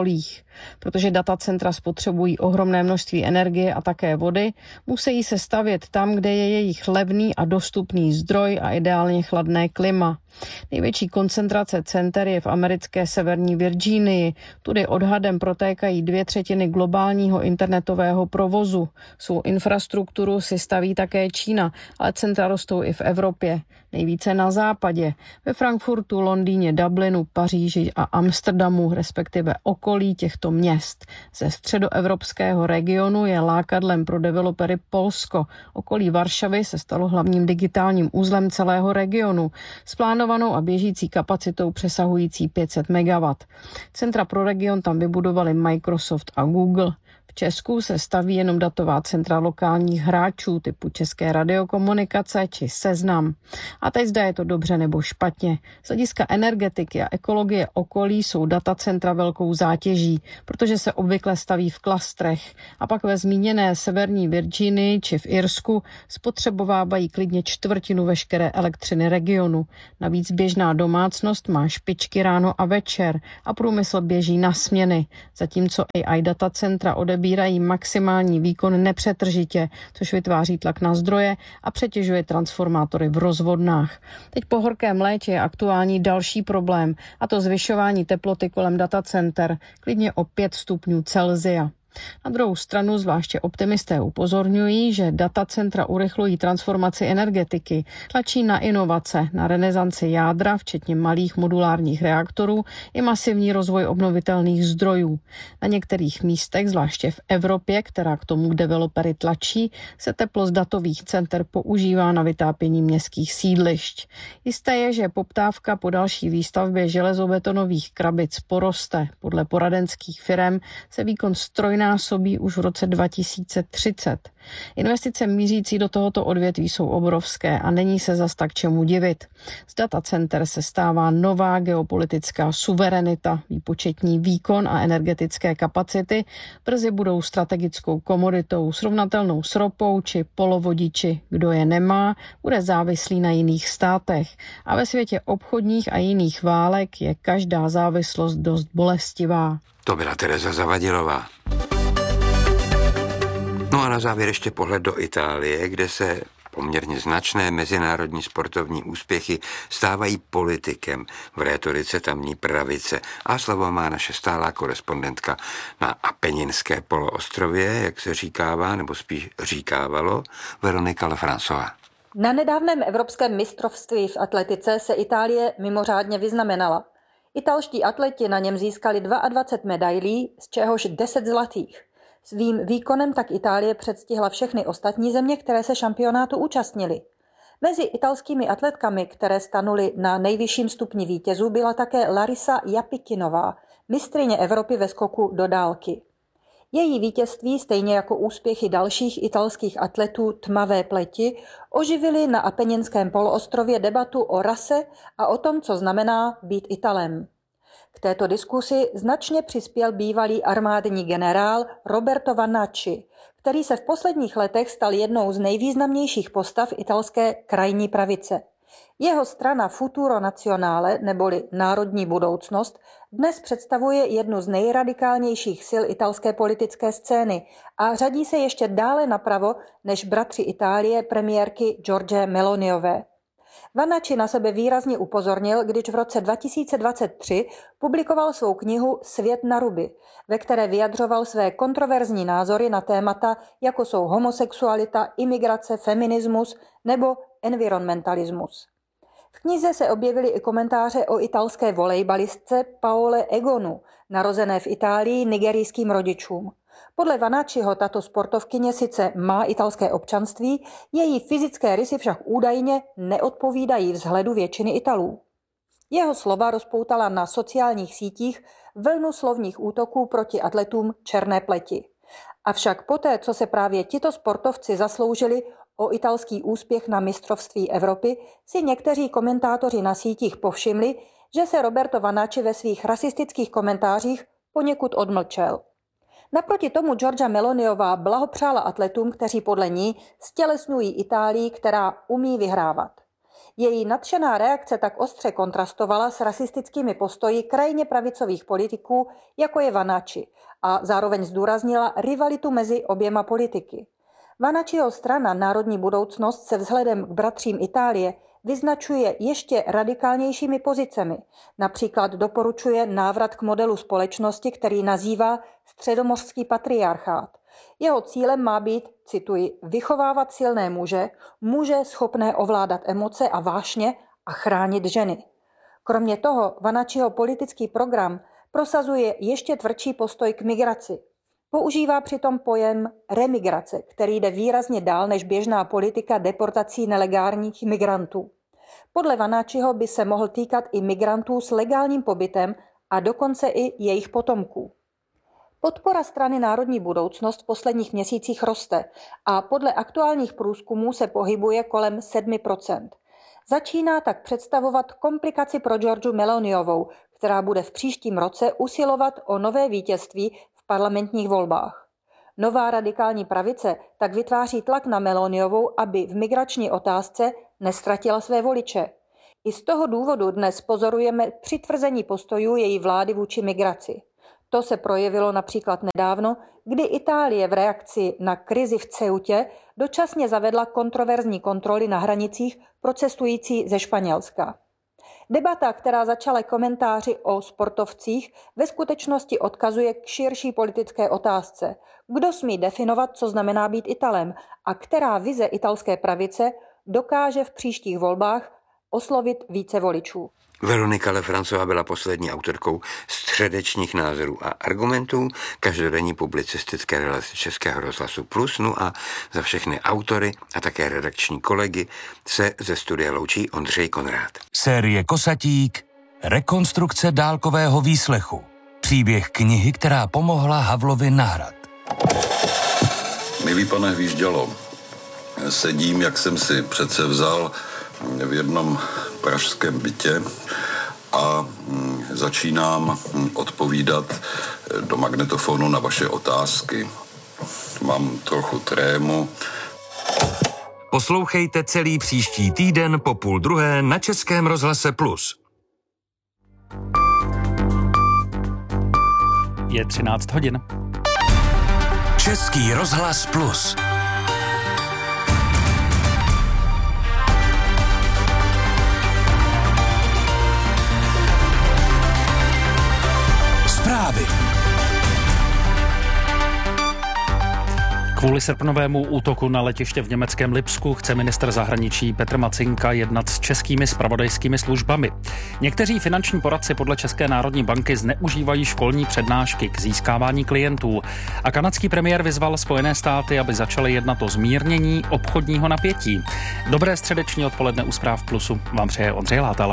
Protože datacentra spotřebují ohromné množství energie a také vody, musí se stavět tam, kde je jejich levný a dostupný zdroj a ideálně chladné klima. Největší koncentrace center je v americké severní Virginii. Tudy odhadem protékají 2/3 globálního internetového provozu. Svou infrastrukturu si staví také Čína, ale centra rostou i v Evropě. Nejvíce na západě, ve Frankfurtu, Londýně, Dublinu, Paříži a Amsterdamu, respektive okolí těchto měst. Ze středoevropského regionu je lákadlem pro developery Polsko. Okolí Varšavy se stalo hlavním digitálním uzlem celého regionu s plánovanou a běžící kapacitou přesahující 500 MW. Centra pro region tam vybudovali Microsoft a Google. V Česku se staví jenom datová centra lokálních hráčů typu České radiokomunikace či Seznam. A teď zda je to dobře nebo špatně. Z hlediska energetiky a ekologie okolí jsou datacentra velkou zátěží, protože se obvykle staví v klastrech a pak ve zmíněné severní Virginii či v Irsku spotřebovávají klidně 1/4 veškeré elektřiny regionu. Navíc běžná domácnost má špičky ráno a večer a průmysl běží na směny, zatímco AI datacentra odebírají maximální výkon nepřetržitě, což vytváří tlak na zdroje a přetěžuje transformátory v rozvodnách. Teď po horkém létě je aktuální další problém, a to zvyšování teploty kolem datacenter, klidně o 5 stupňů Celsia. Na druhou stranu zvláště optimisté upozorňují, že datacentra urychlují transformaci energetiky, tlačí na inovace, na renesanci jádra, včetně malých modulárních reaktorů i masivní rozvoj obnovitelných zdrojů. Na některých místech, zvláště v Evropě, která k tomu developery tlačí, se teplo z datových center používá na vytápění městských sídlišť. Jisté je, že poptávka po další výstavbě železobetonových krabic poroste. Podle poradenských firem se výkon násobí už v roce 2030. Investice mířící do tohoto odvětví jsou obrovské a není se zas tak čemu divit. Z datacenter se stává nová geopolitická suverenita, výpočetní výkon a energetické kapacity brzy budou strategickou komoditou srovnatelnou s ropou či polovodiči. Kdo je nemá, bude závislý na jiných státech. A ve světě obchodních a jiných válek je každá závislost dost bolestivá. To byla Tereza Zavadilová. No a na závěr ještě pohled do Itálie, kde se poměrně značné mezinárodní sportovní úspěchy stávají politikem v rétorice tamní pravice. A slovo má naše stálá korespondentka na Apeninské poloostrově, jak se říkává, nebo spíš říkávalo, Veronika Lefrancová. Na nedávném evropském mistrovství v atletice se Itálie mimořádně vyznamenala. Italští atleti na něm získali 22 medailí, z čehož 10 zlatých. Svým výkonem tak Itálie předstihla všechny ostatní země, které se šampionátu účastnily. Mezi italskými atletkami, které stanuly na nejvyšším stupni vítězů, byla také Larisa Japikinová, mistryně Evropy ve skoku do dálky. Její vítězství, stejně jako úspěchy dalších italských atletů tmavé pleti, oživily na Apeninském poloostrově debatu o rase a o tom, co znamená být Italem. K této diskusi značně přispěl bývalý armádní generál Roberto Vanacci, který se v posledních letech stal jednou z nejvýznamnějších postav italské krajní pravice. Jeho strana Futuro Nazionale, neboli Národní budoucnost, dnes představuje jednu z nejradikálnějších sil italské politické scény a řadí se ještě dále napravo než bratři Itálie premiérky Giorgie Meloniové. Vanacci na sebe výrazně upozornil, když v roce 2023 publikoval svou knihu Svět na ruby, ve které vyjadřoval své kontroverzní názory na témata, jako jsou homosexualita, imigrace, feminismus nebo environmentalismus. V knize se objevily i komentáře o italské volejbalistce Paole Egonu, narozené v Itálii nigerijským rodičům. Podle Vanacciho tato sportovkyně sice má italské občanství, její fyzické rysy však údajně neodpovídají vzhledu většiny Italů. Jeho slova rozpoutala na sociálních sítích vlnu slovních útoků proti atletům černé pleti. Avšak poté, co se právě tito sportovci zasloužili o italský úspěch na mistrovství Evropy, si někteří komentátoři na sítích povšimli, že se Roberto Vanacci ve svých rasistických komentářích poněkud odmlčel. Naproti tomu Giorgia Meloniová blahopřála atletům, kteří podle ní stělesňují Itálii, která umí vyhrávat. Její nadšená reakce tak ostře kontrastovala s rasistickými postoji krajně pravicových politiků, jako je Vanacci, a zároveň zdůraznila rivalitu mezi oběma politiky. Vanacciho strana Národní budoucnost se vzhledem k bratřím Itálie vyznačuje ještě radikálnějšími pozicemi. Například doporučuje návrat k modelu společnosti, který nazývá středomořský patriarchát. Jeho cílem má být, cituji, vychovávat silné muže schopné ovládat emoce a vášně a chránit ženy. Kromě toho Vanacciho politický program prosazuje ještě tvrdší postoj k migraci. Používá přitom pojem remigrace, který jde výrazně dál než běžná politika deportací nelegálních migrantů. Podle Vanacciho by se mohl týkat i migrantů s legálním pobytem a dokonce i jejich potomků. Podpora strany Národní budoucnost v posledních měsících roste a podle aktuálních průzkumů se pohybuje kolem 7%. Začíná tak představovat komplikaci pro Giorgiu Meloniovou, která bude v příštím roce usilovat o nové vítězství v parlamentních volbách. Nová radikální pravice tak vytváří tlak na Meloniovou, aby v migrační otázce neztratila své voliče. I z toho důvodu dnes pozorujeme přitvrzení postojů její vlády vůči migraci. To se projevilo například nedávno, kdy Itálie v reakci na krizi v Ceutě dočasně zavedla kontroverzní kontroly na hranicích pro cestující ze Španělska. Debata, která začala komentáři o sportovcích, ve skutečnosti odkazuje k širší politické otázce. Kdo smí definovat, co znamená být Italem a která vize italské pravice dokáže v příštích volbách oslovit více voličů. Veronika Lefrancová byla poslední autorkou středečních názorů a argumentů každodenní publicistické relace Českého rozhlasu Plus. No a za všechny autory a také redakční kolegy se ze studia loučí Ondřej Konrád. Série Kosatík, rekonstrukce dálkového výslechu. Příběh knihy, která pomohla Havlovi na hrad. Milý pane Hvíždělo, sedím, jak jsem si přece vzal, v jednom pražském bytě a začínám odpovídat do magnetofonu na vaše otázky. Mám trochu trému. Poslouchejte celý příští týden po 12:30 na Českém rozhlase Plus. Je 13 hodin. Český rozhlas Plus. Zprávy. Kvůli srpnovému útoku na letiště v německém Lipsku chce ministr zahraničí Petr Macinka jednat s českými zpravodajskými službami. Někteří finanční poradci podle České národní banky zneužívají školní přednášky k získávání klientů a kanadský premiér vyzval Spojené státy, aby začaly jednat o zmírnění obchodního napětí. Dobré středeční odpoledne u Zpráv Plusu vám přeje Ondřej Látal.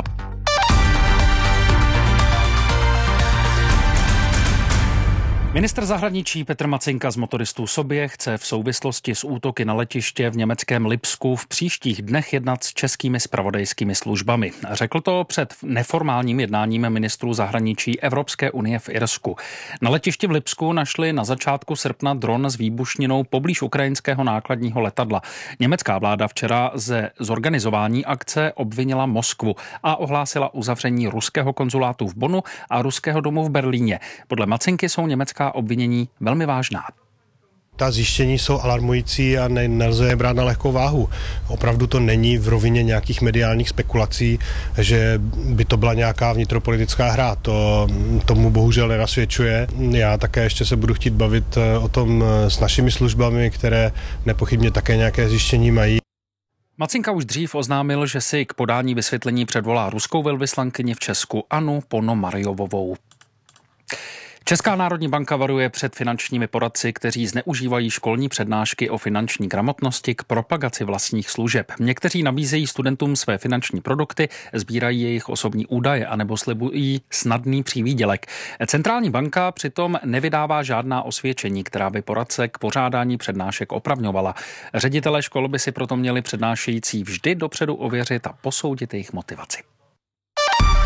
Ministr zahraničí Petr Macinka z motoristů sobě chce v souvislosti s útoky na letiště v německém Lipsku v příštích dnech jednat s českými zpravodajskými službami. Řekl to před neformálním jednáním ministrů zahraničí Evropské unie v Irsku. Na letišti v Lipsku našli na začátku srpna dron s výbušninou poblíž ukrajinského nákladního letadla. Německá vláda včera ze zorganizování akce obvinila Moskvu a ohlásila uzavření ruského konzulátu v Bonnu a ruského domu v Berlíně. Podle Macinky jsou německá obvinění velmi vážná. Ta zjištění jsou alarmující a nelze je brát na lehkou váhu. Opravdu to není v rovině nějakých mediálních spekulací, že by to byla nějaká vnitropolitická hra. Tomu bohužel nenasvědčuje. Já také ještě se budu chtít bavit o tom s našimi službami, které nepochybně také nějaké zjištění mají. Macinka už dřív oznámil, že si k podání vysvětlení předvolá ruskou velvyslankyni v Česku Annu Ponomarjovovou. Česká národní banka varuje před finančními poradci, kteří zneužívají školní přednášky o finanční gramotnosti k propagaci vlastních služeb. Někteří nabízejí studentům své finanční produkty, sbírají jejich osobní údaje anebo slibují snadný přivýdělek. Centrální banka přitom nevydává žádná osvědčení, která by poradce k pořádání přednášek opravňovala. Ředitelé škol by si proto měli přednášející vždy dopředu ověřit a posoudit jejich motivaci.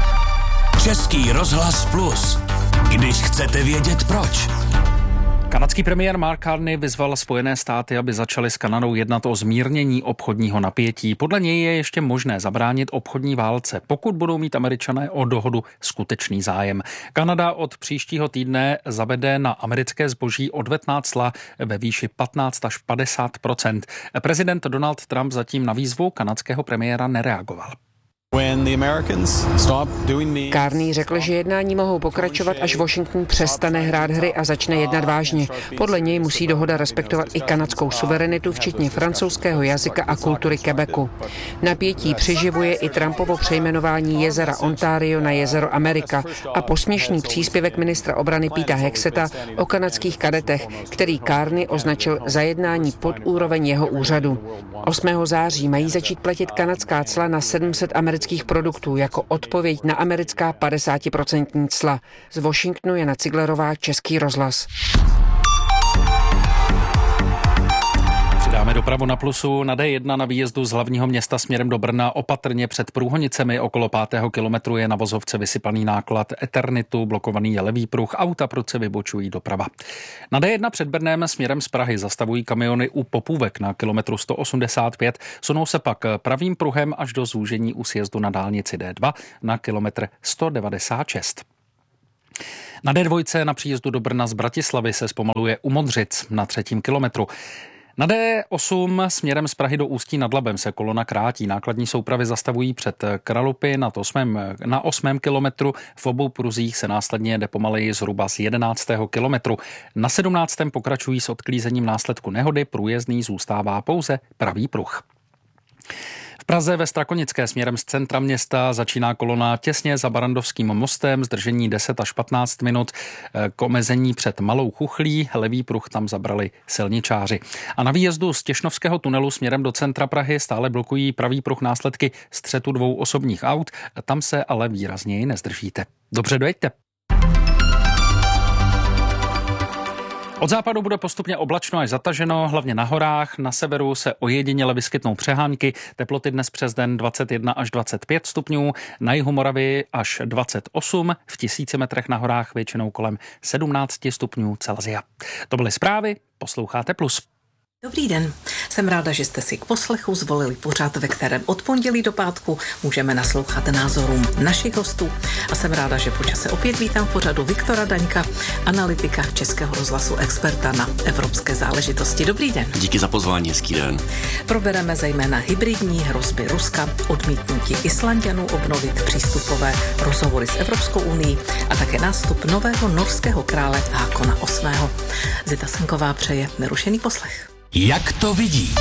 Český rozhlas Plus. Když chcete vědět proč. Kanadský Kanadský premiér Mark Carney vyzval Spojené státy, aby začaly s Kanadou jednat o zmírnění obchodního napětí. Podle něj je ještě možné zabránit obchodní válce, pokud budou mít Američané o dohodu skutečný zájem. Kanada od příštího týdne zavede na americké zboží odvetná cla ve výši 15 až 50%. Prezident Donald Trump zatím na výzvu kanadského premiéra nereagoval. Carney řekl, že jednání mohou pokračovat, až Washington přestane hrát hry a začne jednat vážně. Podle něj musí dohoda respektovat i kanadskou suverenitu, včetně francouzského jazyka a kultury Quebecu. Napětí přiživuje i Trumpovo přejmenování jezera Ontario na jezero Amerika a posměšný příspěvek ministra obrany Petera Hexeta o kanadských kadetech, který Carney označil za jednání pod úroveň jeho úřadu. 8. září mají začít platit kanadská cla na 700 amerických produktů jako odpověď na americká 50% cla. Z Washingtonu Jana Ciglerová, Český rozhlas. Dáme dopravu na Plusu. Na D1 na výjezdu z hlavního města směrem do Brna opatrně před Průhonicemi okolo 5. kilometru je na vozovce vysypaný náklad Eternitu, blokovaný je levý pruh, auta prudce vybočují doprava. Na D1 před Brnem směrem z Prahy zastavují kamiony u Popůvek na kilometru 185, sunou se pak pravým pruhem až do zúžení u sjezdu na dálnici D2 na kilometr 196. Na D2 na příjezdu do Brna z Bratislavy se zpomaluje u Modřic na 3. kilometru. Na D8 směrem z Prahy do Ústí nad Labem se kolona krátí. Nákladní soupravy zastavují před Kralupy na 8. kilometru. V obou pruzích se následně jde pomaleji zhruba z 11. kilometru. Na 17. pokračují s odklízením následku nehody. Průjezdný zůstává pouze pravý pruh. V Praze ve Strakonické směrem z centra města začíná kolona těsně za Barandovským mostem, zdržení 10 až 15 minut, k omezení před Malou Chuchlí, levý pruh tam zabrali silničáři. A na výjezdu z Těšnovského tunelu směrem do centra Prahy stále blokují pravý pruh následky střetu 2 osobních aut, tam se ale výrazněji nezdržíte. Dobře, dojeďte. Od západu bude postupně oblačno až zataženo, hlavně na horách. Na severu se ojediněle vyskytnou přehánky. Teploty dnes přes den 21 až 25 stupňů, na jihu Moravy až 28, v 1000 metrech na horách většinou kolem 17 stupňů Celsia. To byly zprávy, posloucháte Plus. Dobrý den, jsem ráda, že jste si k poslechu zvolili pořad, ve kterém od pondělí do pátku můžeme naslouchat názorům našich hostů. A jsem ráda, že po čase opět vítám v pořadu Viktora Daňka, analytika Českého rozhlasu, experta na evropské záležitosti. Dobrý den. Díky za pozvání, hezký den. Probereme zejména hybridní hrozby Ruska, odmítnutí Islanďanů obnovit přístupové rozhovory s Evropskou unií a také nástup nového norského krále Hákona VIII. Zita Senková přeje nerušený poslech. Jak to vidí?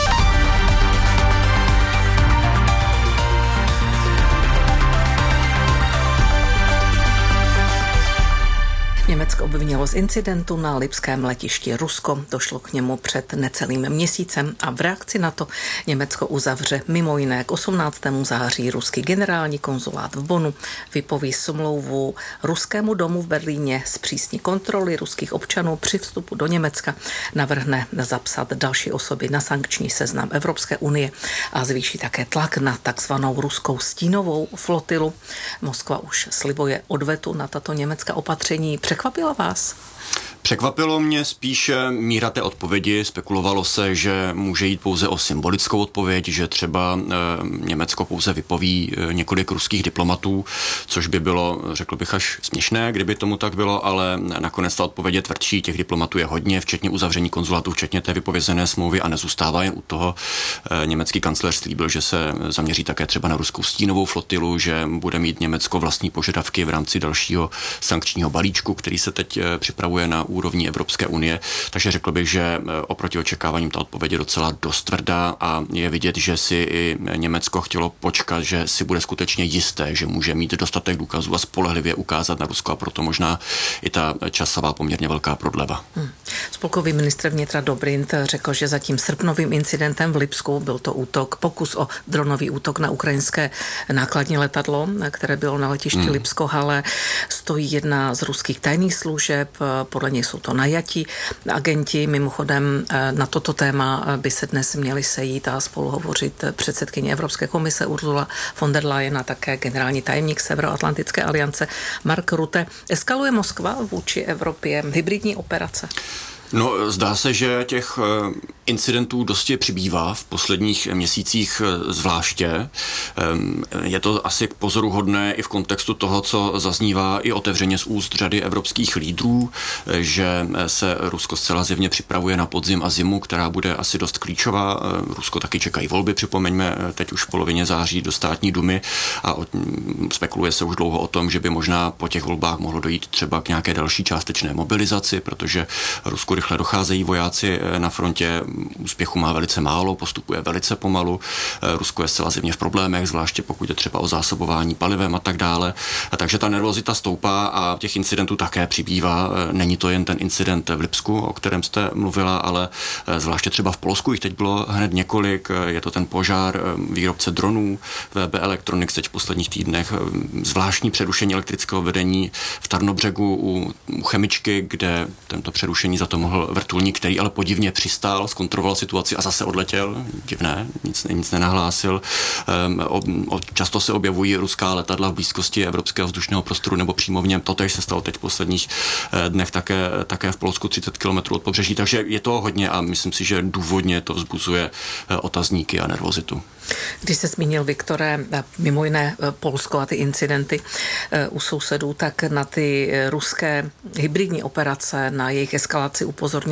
Německo obvinilo z incidentu na lipském letišti Rusko. Došlo k němu před necelým měsícem a v reakci na to Německo uzavře mimo jiné k 18. září ruský generální konzulát v Bonnu, vypoví smlouvu ruskému domu v Berlíně, zpřísní kontroly ruských občanů při vstupu do Německa, navrhne zapsat další osoby na sankční seznam Evropské unie a zvýší také tlak na takzvanou ruskou stínovou flotilu. Moskva už slibuje odvetu na tato německá opatření. Překvapila vás? Překvapilo mě spíše míra té odpovědi. Spekulovalo se, že může jít pouze o symbolickou odpověď, že třeba Německo pouze vypoví několik ruských diplomatů, což by bylo, řekl bych, až směšné, kdyby tomu tak bylo, ale nakonec ta odpověď je tvrdší. Těch diplomatů je hodně, včetně uzavření konzulátů, včetně té vypovězené smlouvy a nezůstává jen u toho. Německý kancléř slíbil, že se zaměří také třeba na ruskou stínovou flotilu, že bude mít Německo vlastní požadavky v rámci dalšího sankčního balíčku, který se teď připravuje na úrovni Evropské unie, takže řekl bych, že oproti očekáváním ta odpověď je docela dost tvrdá a je vidět, že si i Německo chtělo počkat, že si bude skutečně jisté, že může mít dostatek důkazů a spolehlivě ukázat na Rusko a proto možná i ta časová poměrně velká prodleva. Spolkový ministr vnitra Dobrindt řekl, že za tím srpnovým incidentem v Lipsku byl to pokus o dronový útok na ukrajinské nákladní letadlo, které bylo na letišti Lipsko-Halle. Stojí jedna z ruských tajných služeb, podle něj jsou to najatí agenti. Mimochodem na toto téma by se dnes měli sejít a spolu hovořit předsedkyně Evropské komise Ursula von der Leyen a také generální tajemník Severoatlantické aliance Mark Rutte. Eskaluje Moskva vůči Evropě hybridní operace? No, zdá se, že těch incidentů dosti přibývá v posledních měsících zvláště. Je to asi pozoruhodné i v kontextu toho, co zaznívá i otevřeně z úst řady evropských lídrů, že se Rusko zcela zjevně připravuje na podzim a zimu, která bude asi dost klíčová. Rusko taky čekají volby, připomeňme, teď už v polovině září do státní dumy a spekuluje se už dlouho o tom, že by možná po těch volbách mohlo dojít třeba k nějaké další částečné mobilizaci, protože Rusku rychle docházejí vojáci na frontě, úspěchu má velice málo, postupuje velice pomalu. Rusko je zcela zjevně v problémech, zvláště pokud je třeba o zásobování palivem a tak dále. Takže ta nervozita stoupá a těch incidentů také přibývá. Není to jen ten incident v Lipsku, o kterém jste mluvila, ale zvláště třeba v Polsku jich teď bylo hned několik. Je to ten požár výrobce dronů VB Electronics teď v posledních týdnech, zvláštní přerušení elektrického vedení v Tarnobřegu u chemičky, kde tento přerušení za to mohl vrtulník, který ale podivně přistál, zkontroloval situaci a zase odletěl. Divné, nic nenahlásil. Často se objevují ruská letadla v blízkosti evropského vzdušného prostoru nebo přímo v něm. Totéž se stalo teď v posledních dnech také v Polsku 30 km od pobřeží, takže je to hodně a myslím si, že důvodně to vzbuzuje otazníky a nervozitu. Když se zmínil, Viktore, mimo jiné Polsko a ty incidenty u sousedů, tak na ty ruské hybridní operace, na jejich eskalaci upozornil